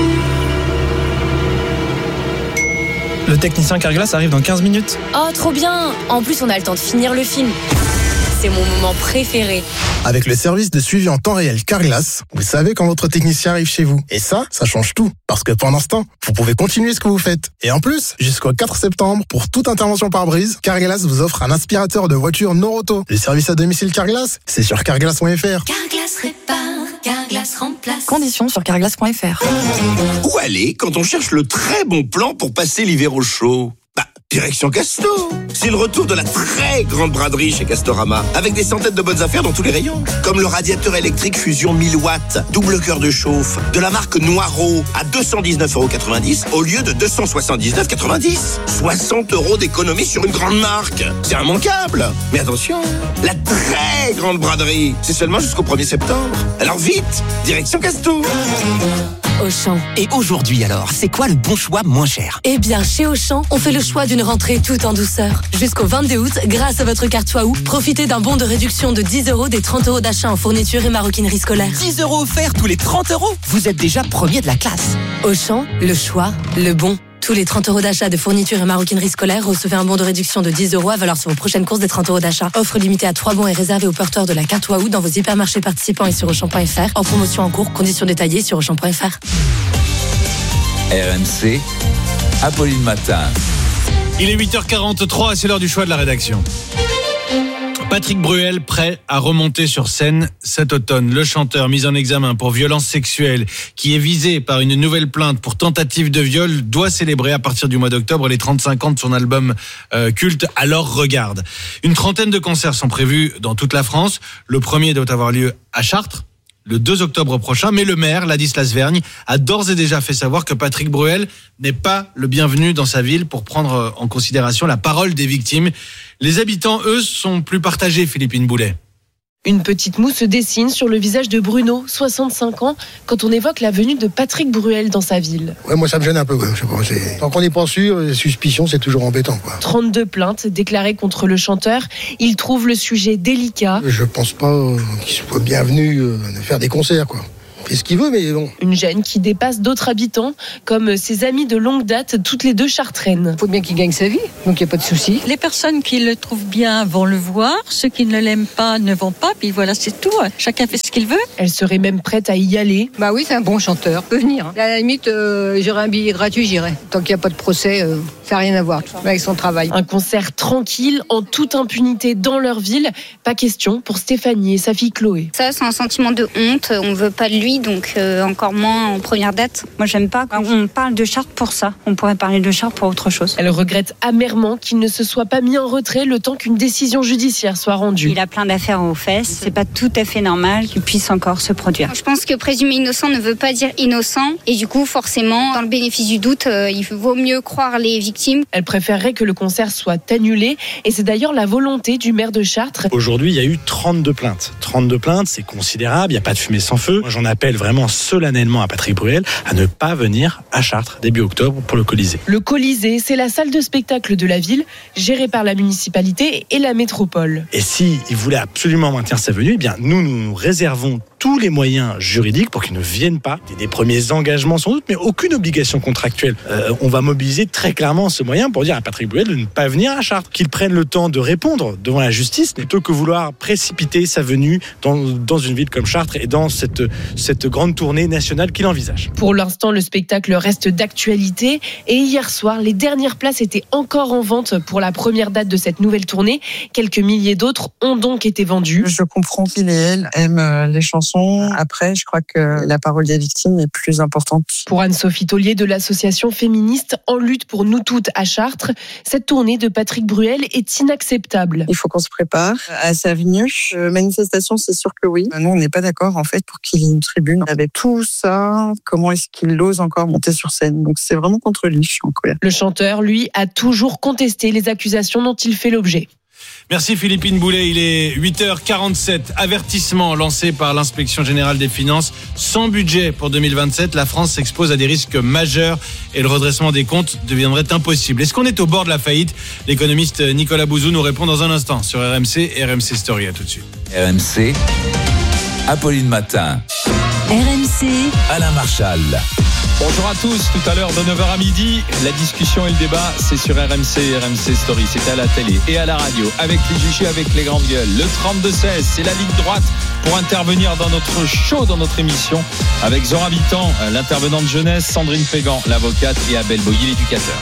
Le technicien Carglass arrive dans quinze minutes. Oh, trop bien! En plus, on a le temps de finir le film. C'est mon moment préféré. Avec le service de suivi en temps réel Carglass, vous savez quand votre technicien arrive chez vous. Et ça, ça change tout. Parce que pendant ce temps, vous pouvez continuer ce que vous faites. Et en plus, jusqu'au quatre septembre, pour toute intervention par brise, Carglass vous offre un aspirateur de voiture Noroto. Le service à domicile Carglass, c'est sur carglass point F R. Carglass répare, Carglass remplace. Conditions sur carglass point F R. Où aller quand on cherche le très bon plan pour passer l'hiver au chaud? Bah, direction Casto. C'est le retour de la très grande braderie chez Castorama, avec des centaines de bonnes affaires dans tous les rayons. Comme le radiateur électrique Fusion mille watts, double cœur de chauffe, de la marque Noireau, à deux cent dix-neuf euros quatre-vingt-dix au lieu de deux cent soixante-dix-neuf euros quatre-vingt-dix. soixante euros d'économie sur une grande marque. C'est immanquable. Mais attention, la très grande braderie, c'est seulement jusqu'au premier septembre. Alors vite, direction Casto. Auchan. Et aujourd'hui alors, c'est quoi le bon choix moins cher? Eh bien, chez Auchan, on fait le choix d'une rentrée tout en douceur. Jusqu'au vingt-deux août, grâce à votre carte Waouh, profitez d'un bon de réduction de dix euros des trente euros d'achat en fourniture et maroquinerie scolaire. dix euros offerts tous les trente euros. Vous êtes déjà premier de la classe. Auchan, le choix, le bon. Tous les trente euros d'achat de fourniture et maroquinerie scolaire, recevez un bon de réduction de dix euros à valeur sur vos prochaines courses des trente euros d'achat. Offre limitée à trois bons et réservée aux porteurs de la carte Waouh dans vos hypermarchés participants et sur auchan point F R. En promotion en cours, conditions détaillées sur auchan point F R. R M C, Apolline Matin. Il est huit heures quarante-trois, c'est l'heure du choix de la rédaction. Patrick Bruel prêt à remonter sur scène cet automne. Le chanteur mis en examen pour violence sexuelle, qui est visé par une nouvelle plainte pour tentative de viol, doit célébrer à partir du mois d'octobre les trente-cinq ans de son album euh, culte Alors Regarde. Une trentaine de concerts sont prévus dans toute la France. Le premier doit avoir lieu à Chartres le deux octobre prochain, mais le maire, Ladislas Vergne, a d'ores et déjà fait savoir que Patrick Bruel n'est pas le bienvenu dans sa ville pour prendre en considération la parole des victimes. Les habitants, eux, sont plus partagés, Philippine Boulet. Une petite moue se dessine sur le visage de Bruno, soixante-cinq ans, quand on évoque la venue de Patrick Bruel dans sa ville. Ouais, moi ça me gêne un peu. Ouais. Je sais pas, c'est... Tant qu'on n'est pas sûr, les suspicions, c'est toujours embêtant. Quoi. trente-deux plaintes déclarées contre le chanteur. Il trouve le sujet délicat. Je pense pas euh, qu'il soit bienvenu euh, de faire des concerts, quoi. Il fait ce qu'il veut, mais bon. Une gêne qui dépasse d'autres habitants, comme ses amis de longue date, toutes les deux chartraines. Il faut bien qu'il gagne sa vie, donc il n'y a pas de souci. Les personnes qui le trouvent bien vont le voir, ceux qui ne l'aiment pas ne vont pas, puis voilà, c'est tout. Chacun fait ce qu'il veut. Elle serait même prête à y aller. Bah oui, c'est un bon chanteur, peut venir. À la limite, euh, j'aurais un billet gratuit, j'irai. Tant qu'il n'y a pas de procès, euh, ça n'a rien à voir avec son travail. Un concert tranquille, en toute impunité dans leur ville. Pas question pour Stéphanie et sa fille Chloé. Ça, c'est un sentiment de honte, on ne veut pas de lui. Donc euh, encore moins en première date. Moi j'aime pas quand on parle de Chartres pour ça. On pourrait parler de Chartres pour autre chose. Elle regrette amèrement qu'il ne se soit pas mis en retrait le temps qu'une décision judiciaire soit rendue. Il a plein d'affaires aux fesses. C'est pas tout à fait normal qu'il puisse encore se produire. Je pense que présumer innocent ne veut pas dire innocent. Et du coup forcément, dans le bénéfice du doute, euh, il vaut mieux croire les victimes. Elle préférerait que le concert soit annulé. Et c'est d'ailleurs la volonté du maire de Chartres. Aujourd'hui il y a eu trente-deux plaintes. trente-deux plaintes, c'est considérable. Il n'y a pas de fumée sans feu. Moi j'en appelle vraiment solennellement à Patrick Bruel à ne pas venir à Chartres début octobre pour le Colisée. Le Colisée, c'est la salle de spectacle de la ville, gérée par la municipalité et la métropole. Et si il voulait absolument maintenir sa venue, eh bien nous nous réservons tous les moyens juridiques pour qu'il ne vienne pas. Des premiers engagements sans doute, mais aucune obligation contractuelle. Euh, on va mobiliser très clairement ce moyen pour dire à Patrick Bruel de ne pas venir à Chartres, qu'il prenne le temps de répondre devant la justice, plutôt que vouloir précipiter sa venue dans, dans une ville comme Chartres et dans cette, cette grande tournée nationale qu'il envisage. Pour l'instant, le spectacle reste d'actualité et hier soir, les dernières places étaient encore en vente pour la première date de cette nouvelle tournée. Quelques milliers d'autres ont donc été vendus. Je comprends qu'il et elle aiment les chansons. Après, je crois que la parole des victimes est plus importante. Pour Anne-Sophie Taulier de l'association féministe En lutte pour nous toutes à Chartres, cette tournée de Patrick Bruel est inacceptable. Il faut qu'on se prépare à sa venue. Euh, manifestation, c'est sûr que oui. Nous, on n'est pas d'accord en fait pour qu'il y ait une tribune. Avec tout ça, comment est-ce qu'il ose encore monter sur scène? Donc c'est vraiment contre lui, je suis en colère. Le chanteur, lui, a toujours contesté les accusations dont il fait l'objet. Merci Philippine Boulet, il est huit heures quarante-sept. Avertissement lancé par l'Inspection Générale des Finances. Sans budget pour deux mille vingt-sept, la France s'expose à des risques majeurs et le redressement des comptes deviendrait impossible. Est-ce qu'on est au bord de la faillite? L'économiste Nicolas Bouzou nous répond dans un instant sur R M C et R M C Story. À tout de suite. R M C, Apolline Matin. R M C, Alain Marchal. Bonjour à tous, tout à l'heure de neuf heures à midi, la discussion et le débat, c'est sur R M C et R M C Story, c'est à la télé et à la radio, avec les Juchis, avec les grandes gueules. Le trente-deux seize, c'est la ligne droite pour intervenir dans notre show, dans notre émission, avec Zora Bitan, l'intervenante jeunesse, Sandrine Pégan, l'avocate, et Abel Boyi, l'éducateur.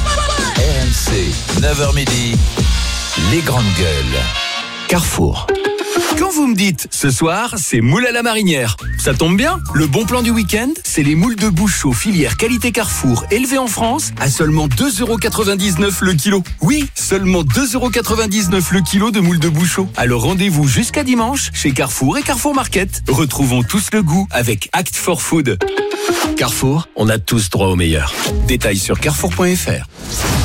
R M C, neuf heures midi, les grandes gueules. Carrefour. Quand vous me dites, ce soir, c'est moule à la marinière, ça tombe bien, le bon plan du week-end, c'est les moules de Bouchot, filière qualité Carrefour, élevées en France, à seulement deux euros quatre-vingt-dix-neuf le kilo. Oui, seulement deux euros quatre-vingt-dix-neuf le kilo de moules de Bouchot. Alors rendez-vous jusqu'à dimanche, chez Carrefour et Carrefour Market. Retrouvons tous le goût avec Act for Food. Carrefour, on a tous droit au meilleur. Détails sur carrefour point f r.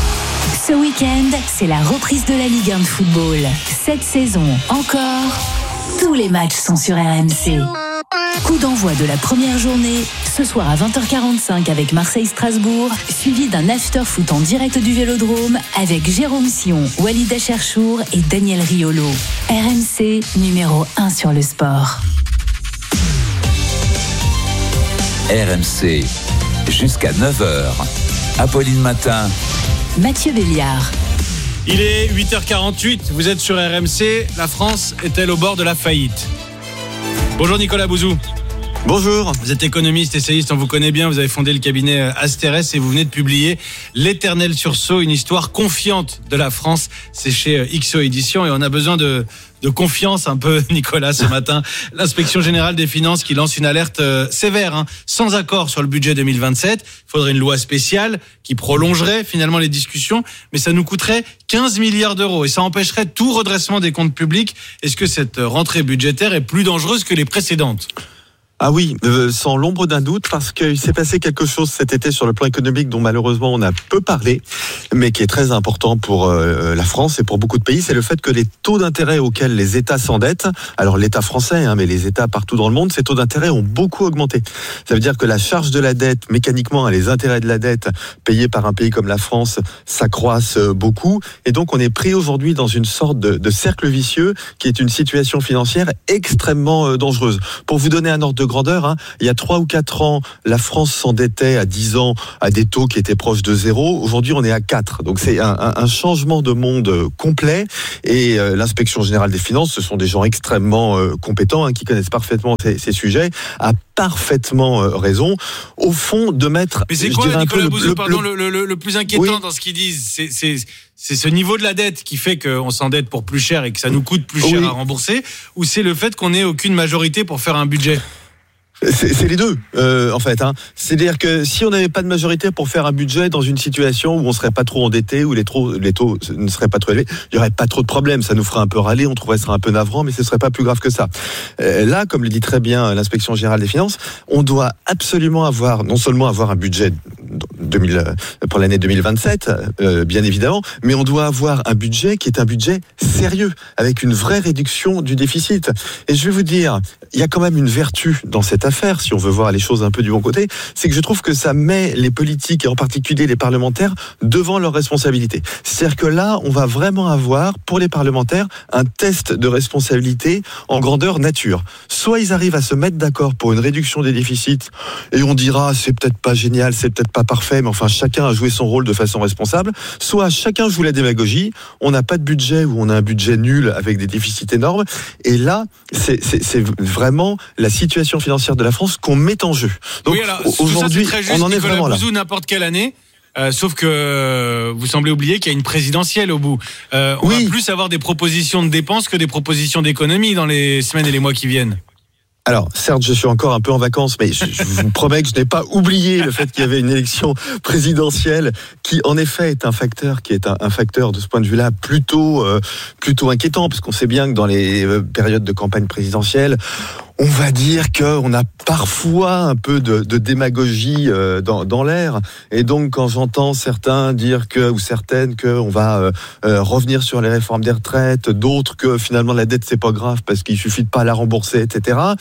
Ce week-end, c'est la reprise de la Ligue un de football. Cette saison encore, tous les matchs sont sur R M C. Coup d'envoi de la première journée, ce soir à vingt heures quarante-cinq avec Marseille-Strasbourg, suivi d'un after-foot en direct du Vélodrome avec Jérôme Sion, Walid Acharchour et Daniel Riolo. R M C, numéro un sur le sport. R M C, jusqu'à neuf heures. Apolline Matin. Mathieu Béliard. Il est huit heures quarante-huit, vous êtes sur R M C. La France est-elle au bord de la faillite? Bonjour Nicolas Bouzou. Bonjour. Vous êtes économiste, essayiste, on vous connaît bien. Vous avez fondé le cabinet Asterès et vous venez de publier L'éternel sursaut, une histoire confiante de la France. C'est chez X O Éditions et on a besoin de, de confiance un peu, Nicolas, ce matin. L'inspection générale des finances qui lance une alerte euh, sévère, hein, sans accord sur le budget deux mille vingt-sept. Il faudrait une loi spéciale qui prolongerait finalement les discussions, mais ça nous coûterait quinze milliards d'euros et ça empêcherait tout redressement des comptes publics. Est-ce que cette rentrée budgétaire est plus dangereuse que les précédentes ? Ah oui, euh, sans l'ombre d'un doute, parce qu'il s'est passé quelque chose cet été sur le plan économique dont malheureusement on a peu parlé, mais qui est très important pour euh, la France et pour beaucoup de pays, c'est le fait que les taux d'intérêt auxquels les États s'endettent, alors l'État français, hein, mais les États partout dans le monde, ces taux d'intérêt ont beaucoup augmenté. Ça veut dire que la charge de la dette, mécaniquement, les intérêts de la dette payés par un pays comme la France, s'accroissent beaucoup, et donc on est pris aujourd'hui dans une sorte de, de cercle vicieux qui est une situation financière extrêmement euh, dangereuse. Pour vous donner un ordre de grandeur, hein. Il y a trois ou quatre ans, la France s'endettait à dix ans à des taux qui étaient proches de zéro. Aujourd'hui, on est à quatre. Donc c'est un, un, un changement de monde complet. Et euh, l'inspection générale des finances, ce sont des gens extrêmement euh, compétents, hein, qui connaissent parfaitement ces, ces sujets, a parfaitement euh, raison. Au fond, de mettre... Mais c'est quoi, Nicolas Bouzou, pardon, le, le, le plus inquiétant oui. dans ce qu'ils disent, c'est... c'est... C'est ce niveau de la dette qui fait qu'on s'endette pour plus cher et que ça nous coûte plus cher oui. à rembourser, ou c'est le fait qu'on n'ait aucune majorité pour faire un budget ? C'est, c'est les deux, euh, en fait. Hein. C'est-à-dire que si on n'avait pas de majorité pour faire un budget dans une situation où on serait pas trop endetté, où les, trop, les taux ne seraient pas trop élevés, il y aurait pas trop de problèmes. Ça nous ferait un peu râler, on trouverait ça un peu navrant, mais ce serait pas plus grave que ça. Euh, là, comme le dit très bien l'inspection générale des finances, on doit absolument avoir, non seulement avoir un budget deux mille, pour l'année deux mille vingt-sept, euh, bien évidemment, mais on doit avoir un budget qui est un budget sérieux, avec une vraie réduction du déficit. Et je vais vous dire, il y a quand même une vertu dans cette affaire, si on veut voir les choses un peu du bon côté, c'est que je trouve que ça met les politiques, et en particulier les parlementaires, devant leurs responsabilités. C'est-à-dire que là, on va vraiment avoir, pour les parlementaires, un test de responsabilité en grandeur nature. Soit ils arrivent à se mettre d'accord pour une réduction des déficits, et on dira, c'est peut-être pas génial, c'est peut-être pas parfait, mais enfin, chacun a joué son rôle de façon responsable. Soit chacun joue la démagogie, on n'a pas de budget ou on a un budget nul avec des déficits énormes, et là, c'est, c'est, c'est vraiment la situation financière de la France qu'on met en jeu. Donc oui, alors, aujourd'hui, ça, juste, on en est Nicolas vraiment Bouzou, là. N'importe quelle année. Euh, sauf que euh, vous semblez oublier qu'il y a une présidentielle au bout. Euh, on oui. va plus avoir des propositions de dépenses que des propositions d'économie dans les semaines et les mois qui viennent. Alors, certes, je suis encore un peu en vacances, mais je, je vous promets que je n'ai pas oublié le fait qu'il y avait une élection présidentielle qui, en effet, est un facteur qui est un, un facteur de ce point de vue-là plutôt, euh, plutôt inquiétant, parce qu'on sait bien que dans les euh, périodes de campagne présidentielle, on va dire qu'on a parfois un peu de, de démagogie euh, dans, dans l'air. Et donc, quand j'entends certains dire que, ou certaines, qu'on va euh, euh, revenir sur les réformes des retraites, d'autres que finalement la dette c'est pas grave parce qu'il suffit de pas la rembourser, et cetera.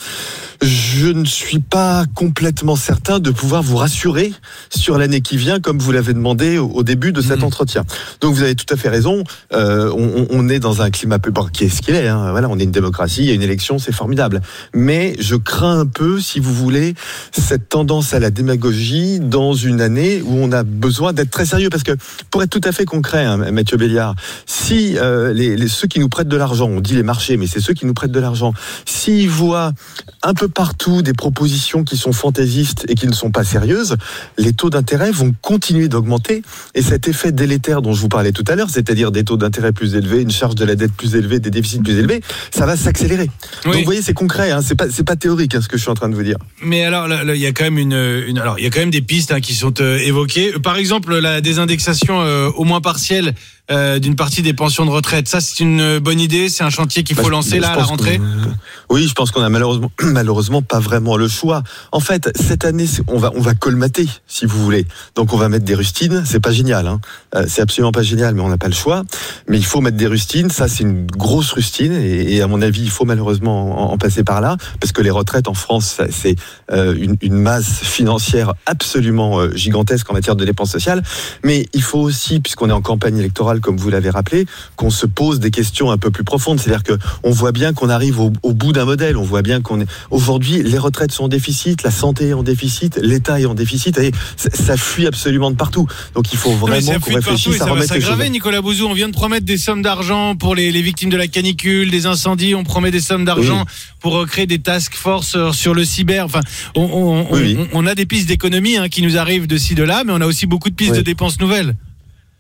Je ne suis pas complètement certain de pouvoir vous rassurer sur l'année qui vient, comme vous l'avez demandé au, au début de cet mmh. entretien. Donc, vous avez tout à fait raison. Euh, on, on est dans un climat peu bon, qui est ce qu'il est. Hein. Voilà, on est une démocratie, il y a une élection, c'est formidable. Mais je crains un peu, si vous voulez, cette tendance à la démagogie dans une année où on a besoin d'être très sérieux. Parce que, pour être tout à fait concret, hein, Mathieu Béliard, si euh, les, les, ceux qui nous prêtent de l'argent, on dit les marchés, mais c'est ceux qui nous prêtent de l'argent, s'ils voient un peu partout des propositions qui sont fantaisistes et qui ne sont pas sérieuses, les taux d'intérêt vont continuer d'augmenter. Et cet effet délétère dont je vous parlais tout à l'heure, c'est-à-dire des taux d'intérêt plus élevés, une charge de la dette plus élevée, des déficits plus élevés, ça va s'accélérer. Oui. Donc vous voyez, c'est concret, hein, c'est pas c'est pas théorique, hein, ce que je suis en train de vous dire. Mais alors, il y a quand même une, une, alors il y a quand même des pistes hein, qui sont euh, évoquées. Par exemple, la désindexation euh, au moins partielle euh, d'une partie des pensions de retraite. Ça, c'est une bonne idée. C'est un chantier qu'il faut bah, lancer là à la rentrée. Oui, je pense qu'on a malheureusement, malheureusement pas vraiment le choix. En fait, cette année, on va, on va colmater, si vous voulez. Donc, on va mettre des rustines. C'est pas génial, hein. Euh, c'est absolument pas génial, mais on n'a pas le choix. Mais il faut mettre des rustines. Ça, c'est une grosse rustine, et, et à mon avis, il faut malheureusement en, en passer par là, parce que les retraites en France, c'est euh, une, une masse financière absolument euh, gigantesque en matière de dépenses sociales. Mais il faut aussi, puisqu'on est en campagne électorale, comme vous l'avez rappelé, qu'on se pose des questions un peu plus profondes. C'est-à-dire que on voit bien qu'on arrive au, au bout d'un modèle. On voit bien qu'on est aujourd'hui, les retraites sont en déficit, la santé est en déficit, l'État est en déficit, et ça, ça fuit absolument de partout. Donc il faut vraiment qu'on réfléchisse à remettre les choses. Ça va s'aggraver, Nicolas Bouzou. On vient de promettre des sommes d'argent pour les, les victimes de la canicule, des incendies. On promet des sommes d'argent oui. pour créer des task force sur le cyber. Enfin, on, on, oui, oui. on, on a des pistes d'économie hein, qui nous arrivent de ci de là, mais on a aussi beaucoup de pistes oui. de dépenses nouvelles.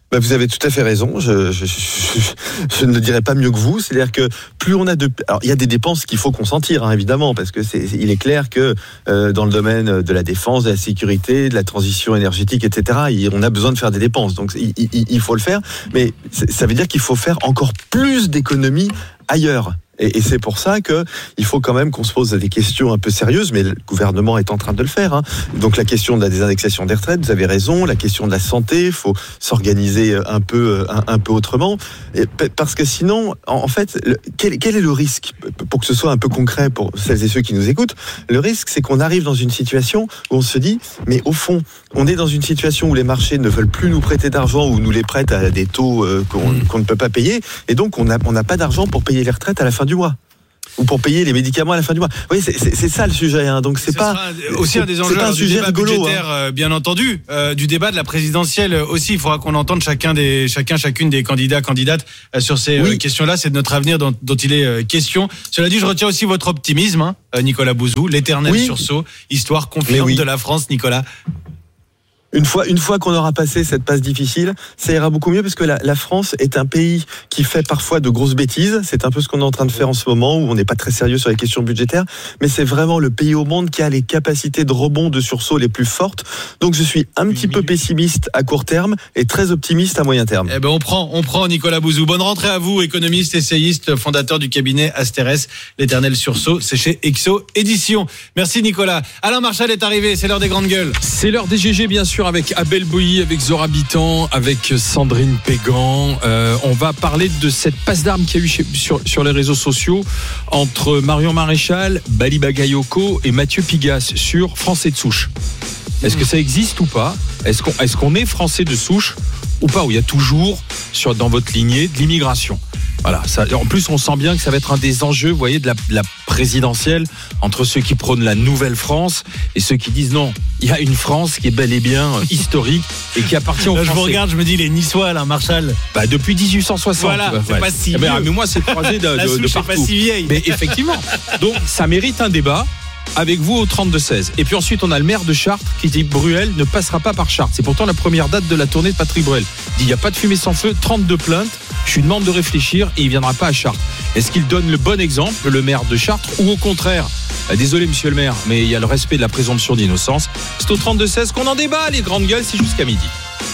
Bah, vous avez tout à fait raison. Je, je, je, je ne le dirais pas mieux que vous. C'est-à-dire que plus on a de, alors il y a des dépenses qu'il faut consentir, hein, évidemment, parce que c'est, il est clair que euh, dans le domaine de la défense, de la sécurité, de la transition énergétique, et cetera, il, on a besoin de faire des dépenses. Donc il, il, il faut le faire, mais ça veut dire qu'il faut faire encore plus d'économies ailleurs. Et, et c'est pour ça que il faut quand même qu'on se pose des questions un peu sérieuses, mais le gouvernement est en train de le faire. Hein. Donc la question de la désindexation des retraites, vous avez raison. La question de la santé, il faut s'organiser un peu, un, un peu autrement, et, parce que sinon, en, en fait, le, quel, quel est le risque, pour que ce soit un peu concret pour celles et ceux qui nous écoutent? Le risque, c'est qu'on arrive dans une situation où on se dit, mais au fond, on est dans une situation où les marchés ne veulent plus nous prêter d'argent ou nous les prêtent à des taux euh, qu'on, qu'on ne peut pas payer, et donc on n'a on n'a pas d'argent pour payer les retraites à la fin du mois. Ou pour payer les médicaments à la fin du mois. Oui, c'est, c'est, c'est ça le sujet. Hein. Donc c'est Ce pas aussi un des enjeux un du débat rigolo, budgétaire, hein. bien entendu, euh, du débat de la présidentielle aussi. Il faudra qu'on entende chacun des chacun chacune des candidats candidates euh, sur ces oui. euh, questions-là. C'est de notre avenir dont, dont il est euh, question. Cela dit, je retiens aussi votre optimisme, hein, Nicolas Bouzou, l'éternel oui. sursaut, histoire confiante oui. de la France, Nicolas. Une fois, une fois qu'on aura passé cette passe difficile, ça ira beaucoup mieux, parce que la, la France est un pays qui fait parfois de grosses bêtises. C'est un peu ce qu'on est en train de faire en ce moment, où on n'est pas très sérieux sur les questions budgétaires. Mais c'est vraiment le pays au monde qui a les capacités de rebond, de sursaut les plus fortes. Donc je suis un petit peu pessimiste à court terme et très optimiste à moyen terme. Eh ben on prend, on prend Nicolas Bouzou. Bonne rentrée à vous, économiste, essayiste, fondateur du cabinet Asterès. L'éternel sursaut, c'est chez Exo Édition. Merci Nicolas. Alain Marchal est arrivé. C'est l'heure des grandes gueules. C'est l'heure des G G, bien sûr, avec Abel Bouilly, avec Zora Bitan, avec Sandrine Pégan. Euh, on va parler de cette passe d'armes qu'il y a eu chez, sur, sur les réseaux sociaux entre Marion Maréchal, Bali Bagayoko et Mathieu Pigasse sur Français de souche. Est-ce que ça existe ou pas? Est-ce qu'on, est-ce qu'on est Français de souche ou pas? Ou il y a toujours sur, dans votre lignée de l'immigration? Voilà, ça, en plus on sent bien que ça va être un des enjeux, vous voyez, de la, de la présidentielle, entre ceux qui prônent la nouvelle France et ceux qui disent non, il y a une France qui est bel et bien historique et qui appartient aux Là, Français. Je vous regarde, je me dis les Niçois, là, Marshall. Bah depuis dix-huit cent soixante. Voilà, bah, c'est ouais. pas si eh ben, vieux. Mais moi c'est croisé de, la de, souche de partout. C'est pas si vieille. Mais effectivement, donc ça mérite un débat. Avec vous au trente-deux seize. Et puis ensuite, on a le maire de Chartres qui dit Bruel ne passera pas par Chartres. C'est pourtant la première date de la tournée de Patrick Bruel. Il dit il n'y a pas de fumée sans feu, trente-deux plaintes. Je lui demande de réfléchir et il ne viendra pas à Chartres. Est-ce qu'il donne le bon exemple, le maire de Chartres, ou au contraire? Désolé, monsieur le maire, mais il y a le respect de la présomption d'innocence. C'est au trente-deux seize qu'on en débat, les grandes gueules, c'est jusqu'à midi.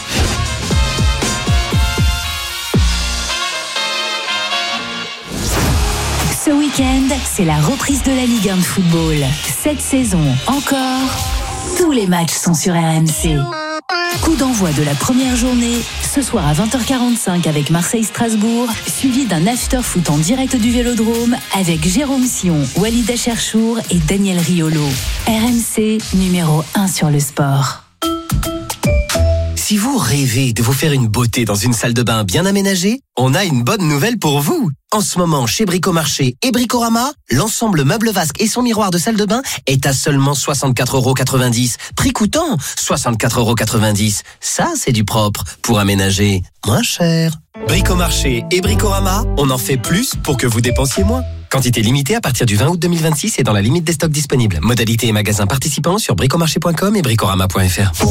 Ce week-end, c'est la reprise de la Ligue un de football. Cette saison encore, tous les matchs sont sur R M C. Coup d'envoi de la première journée, ce soir à vingt heures quarante-cinq avec Marseille-Strasbourg, suivi d'un after-foot en direct du Vélodrome avec Jérôme Sion, Walid Acharchour et Daniel Riolo. R M C, numéro un sur le sport. Si vous rêvez de vous faire une beauté dans une salle de bain bien aménagée, on a une bonne nouvelle pour vous. En ce moment, chez Bricomarché et Bricorama, l'ensemble meuble vasque et son miroir de salle de bain est à seulement soixante-quatre euros quatre-vingt-dix. Prix coûtant soixante-quatre euros quatre-vingt-dix. Ça, c'est du propre pour aménager moins cher. Bricomarché et Bricorama, on en fait plus pour que vous dépensiez moins. Quantité limitée à partir du vingt août deux mille vingt-six et dans la limite des stocks disponibles. Modalité et magasins participants sur bricomarché point com et bricorama point f r.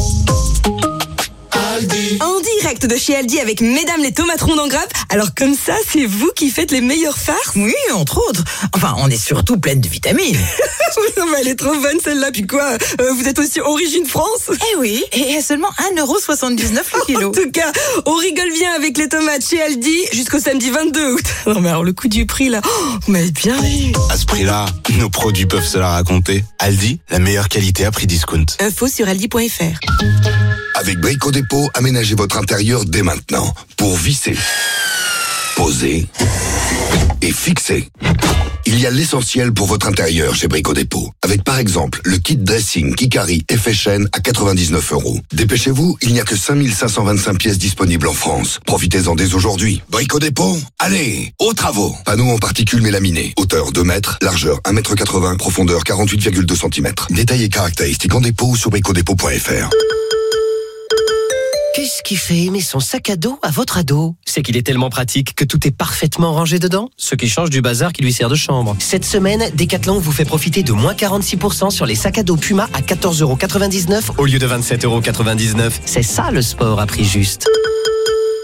En direct de chez Aldi avec Mesdames les tomates rondes en grappe. Alors comme ça, c'est vous qui faites les meilleures farces? Oui, entre autres. Enfin, on est surtout pleine de vitamines. Non mais elle est trop bonne celle-là. Puis quoi, euh, vous êtes aussi origine France? Eh oui, et à seulement un euro soixante-dix-neuf le kilo. En tout cas, on rigole bien avec les tomates chez Aldi jusqu'au samedi vingt-deux août. Non mais alors le coup du prix là, oh, vous m'avez bien vu. À ce prix-là, nos produits peuvent se la raconter. Aldi, la meilleure qualité à prix discount. Info sur aldi point f r. Avec Brico Dépôt, aménagez votre intérieur dès maintenant pour visser, poser et fixer. Il y a l'essentiel pour votre intérieur chez Brico Dépôt. Avec par exemple le kit dressing Kikari effet chaîne à quatre-vingt-dix-neuf euros. Dépêchez-vous, il n'y a que cinq mille cinq cent vingt-cinq pièces disponibles en France. Profitez-en dès aujourd'hui. Brico Dépôt, allez, aux travaux. Panneaux en particules mélaminées. Hauteur deux mètres, largeur un mètre quatre-vingts, profondeur quarante-huit virgule deux centimètres. Détails et caractéristiques en dépôt ou sur brico dépôt point f r. Qu'est-ce qui fait aimer son sac à dos à votre ado? C'est qu'il est tellement pratique que tout est parfaitement rangé dedans, ce qui change du bazar qui lui sert de chambre. Cette semaine, Decathlon vous fait profiter de moins quarante-six pour cent sur les sacs à dos Puma à quatorze euros quatre-vingt-dix-neuf au lieu de vingt-sept euros quatre-vingt-dix-neuf. C'est ça le sport à prix juste.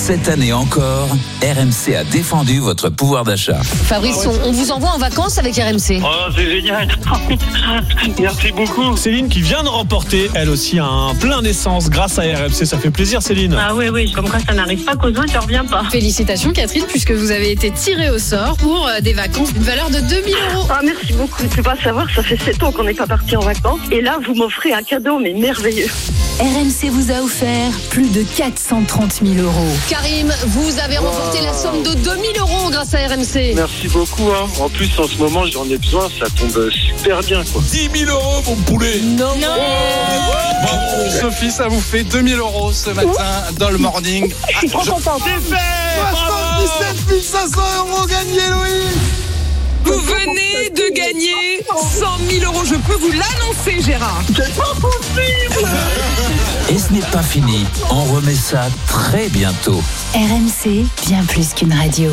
Cette année encore, R M C a défendu votre pouvoir d'achat. Fabrice, on, on vous envoie en vacances avec R M C. Oh, c'est génial. Merci beaucoup. Céline qui vient de remporter, elle aussi, un plein d'essence grâce à R M C. Ça fait plaisir, Céline. Ah oui, oui, comme quoi ça n'arrive pas qu'aux autres, ça ne revient pas. Félicitations, Catherine, puisque vous avez été tirée au sort pour des vacances d'une valeur de deux mille euros. Ah, merci beaucoup. Je ne peux pas savoir, ça fait sept ans qu'on n'est pas parti en vacances. Et là, vous m'offrez un cadeau, mais merveilleux. R M C vous a offert plus de quatre cent trente mille euros. Karim, vous avez remporté wow. la somme de deux mille euros grâce à R M C. Merci beaucoup. Hein. En plus, en ce moment, j'en ai besoin. Ça tombe super bien, quoi. dix mille euros, mon poulet. Non. non. Oh bon, Sophie, ça vous fait deux mille euros ce matin dans le morning. Je suis trop contente. C'est fait. soixante-dix-sept mille cinq cents euros gagnés, Louis. Vous venez de gagner cent mille euros. Je peux vous l'annoncer, Gérard. C'est pas possible. Et ce n'est pas fini. On remet ça très bientôt. R M C, bien plus qu'une radio.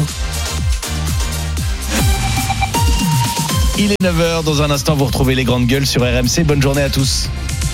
Il est neuf heures. Dans un instant, vous retrouvez les grandes gueules sur R M C. Bonne journée à tous.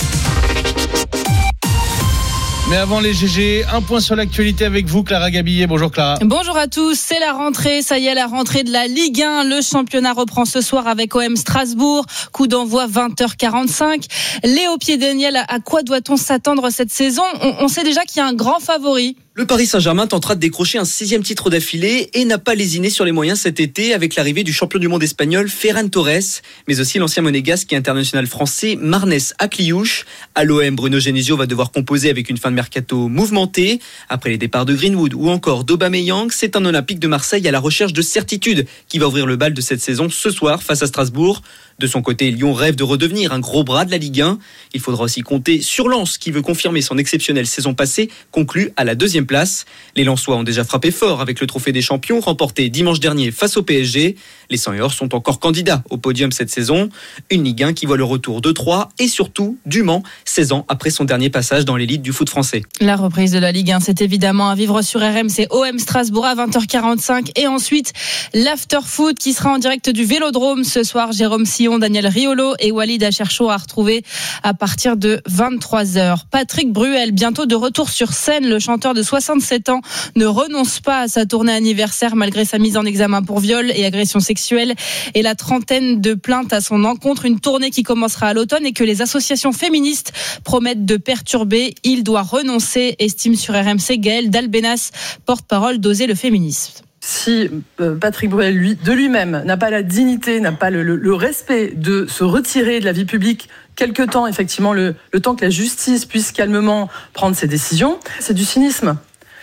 Mais avant les G G, un point sur l'actualité avec vous, Clara Gabillet. Bonjour Clara. Bonjour à tous, c'est la rentrée, ça y est, la rentrée de la Ligue un. Le championnat reprend ce soir avec O M Strasbourg, coup d'envoi vingt heures quarante-cinq. Léo Pied-Daniel, à quoi doit-on s'attendre cette saison ? on, on sait déjà qu'il y a un grand favori. Le Paris Saint-Germain tentera de décrocher un sixième titre d'affilée et n'a pas lésiné sur les moyens cet été avec l'arrivée du champion du monde espagnol Ferran Torres, mais aussi l'ancien monégasque et international français Marnès Akliouche. À l'O M, Bruno Genesio va devoir composer avec une fin de mercato mouvementée. Après les départs de Greenwood ou encore d'Aubameyang, c'est un Olympique de Marseille à la recherche de certitude qui va ouvrir le bal de cette saison ce soir face à Strasbourg. De son côté, Lyon rêve de redevenir un gros bras de la Ligue un. Il faudra aussi compter sur Lens qui veut confirmer son exceptionnelle saison passée, conclue à la deuxième place. Les Lensois ont déjà frappé fort avec le trophée des champions remporté dimanche dernier face au P S G. Les cent et or sont encore candidats au podium cette saison. Une Ligue un qui voit le retour de Troyes et surtout du Mans, seize ans après son dernier passage dans l'élite du foot français. La reprise de la Ligue un, c'est évidemment à vivre sur R M C. O M Strasbourg à vingt heures quarante-cinq et ensuite l'after-foot qui sera en direct du Vélodrome ce soir. Jérôme Sillon, Daniel Riolo et Walid Achercho à retrouver à partir de vingt-trois heures. Patrick Bruel, bientôt de retour sur scène. Le chanteur de soixante-sept ans ne renonce pas à sa tournée anniversaire malgré sa mise en examen pour viol et agression sexuelle et la trentaine de plaintes à son encontre. Une tournée qui commencera à l'automne et que les associations féministes promettent de perturber. Il doit renoncer, estime sur R M C Gaël Dalbenas, porte-parole d'Oser le féminisme. Si Patrick Bruel, lui, de lui-même, n'a pas la dignité, n'a pas le, le, le respect de se retirer de la vie publique quelque temps, effectivement, le, le temps que la justice puisse calmement prendre ses décisions, c'est du cynisme.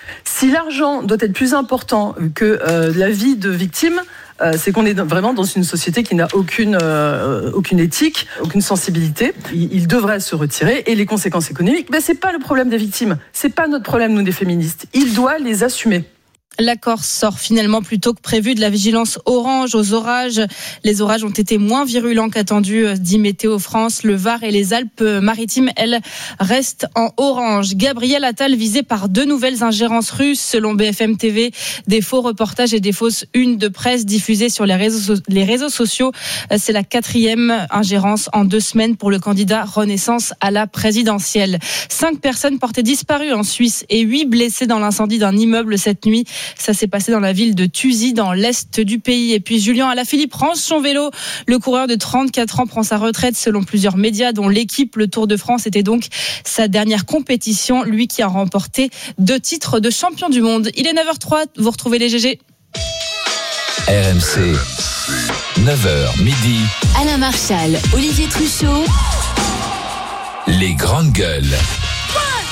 Si l'argent doit être plus important que euh, la vie de victime, euh, c'est qu'on est vraiment dans une société qui n'a aucune, euh, aucune éthique, aucune sensibilité. Il, il devrait se retirer et les conséquences économiques, ben, c'est pas le problème des victimes, c'est pas notre problème, nous, des féministes. Il doit les assumer. L'accord sort finalement plus tôt que prévu de la vigilance orange aux orages. Les orages ont été moins virulents qu'attendu, dit Météo France. Le Var et les Alpes-Maritimes, elles, restent en orange. Gabriel Attal visé par deux nouvelles ingérences russes, selon B F M T V. Des faux reportages et des fausses unes de presse diffusées sur les réseaux, les réseaux sociaux. C'est la quatrième ingérence en deux semaines pour le candidat Renaissance à la présidentielle. Cinq personnes portées disparues en Suisse et huit blessées dans l'incendie d'un immeuble cette nuit. Ça s'est passé dans la ville de Thuzy, dans l'est du pays. Et puis Julien Alaphilippe range son vélo. Le coureur de trente-quatre ans prend sa retraite selon plusieurs médias, dont l'équipe. Le Tour de France était donc sa dernière compétition. Lui qui a remporté deux titres de champion du monde. Il est neuf heures trois, vous retrouvez les G G. R M C, neuf heures midi. Alain Marchal, Olivier Truchot. Les grandes gueules.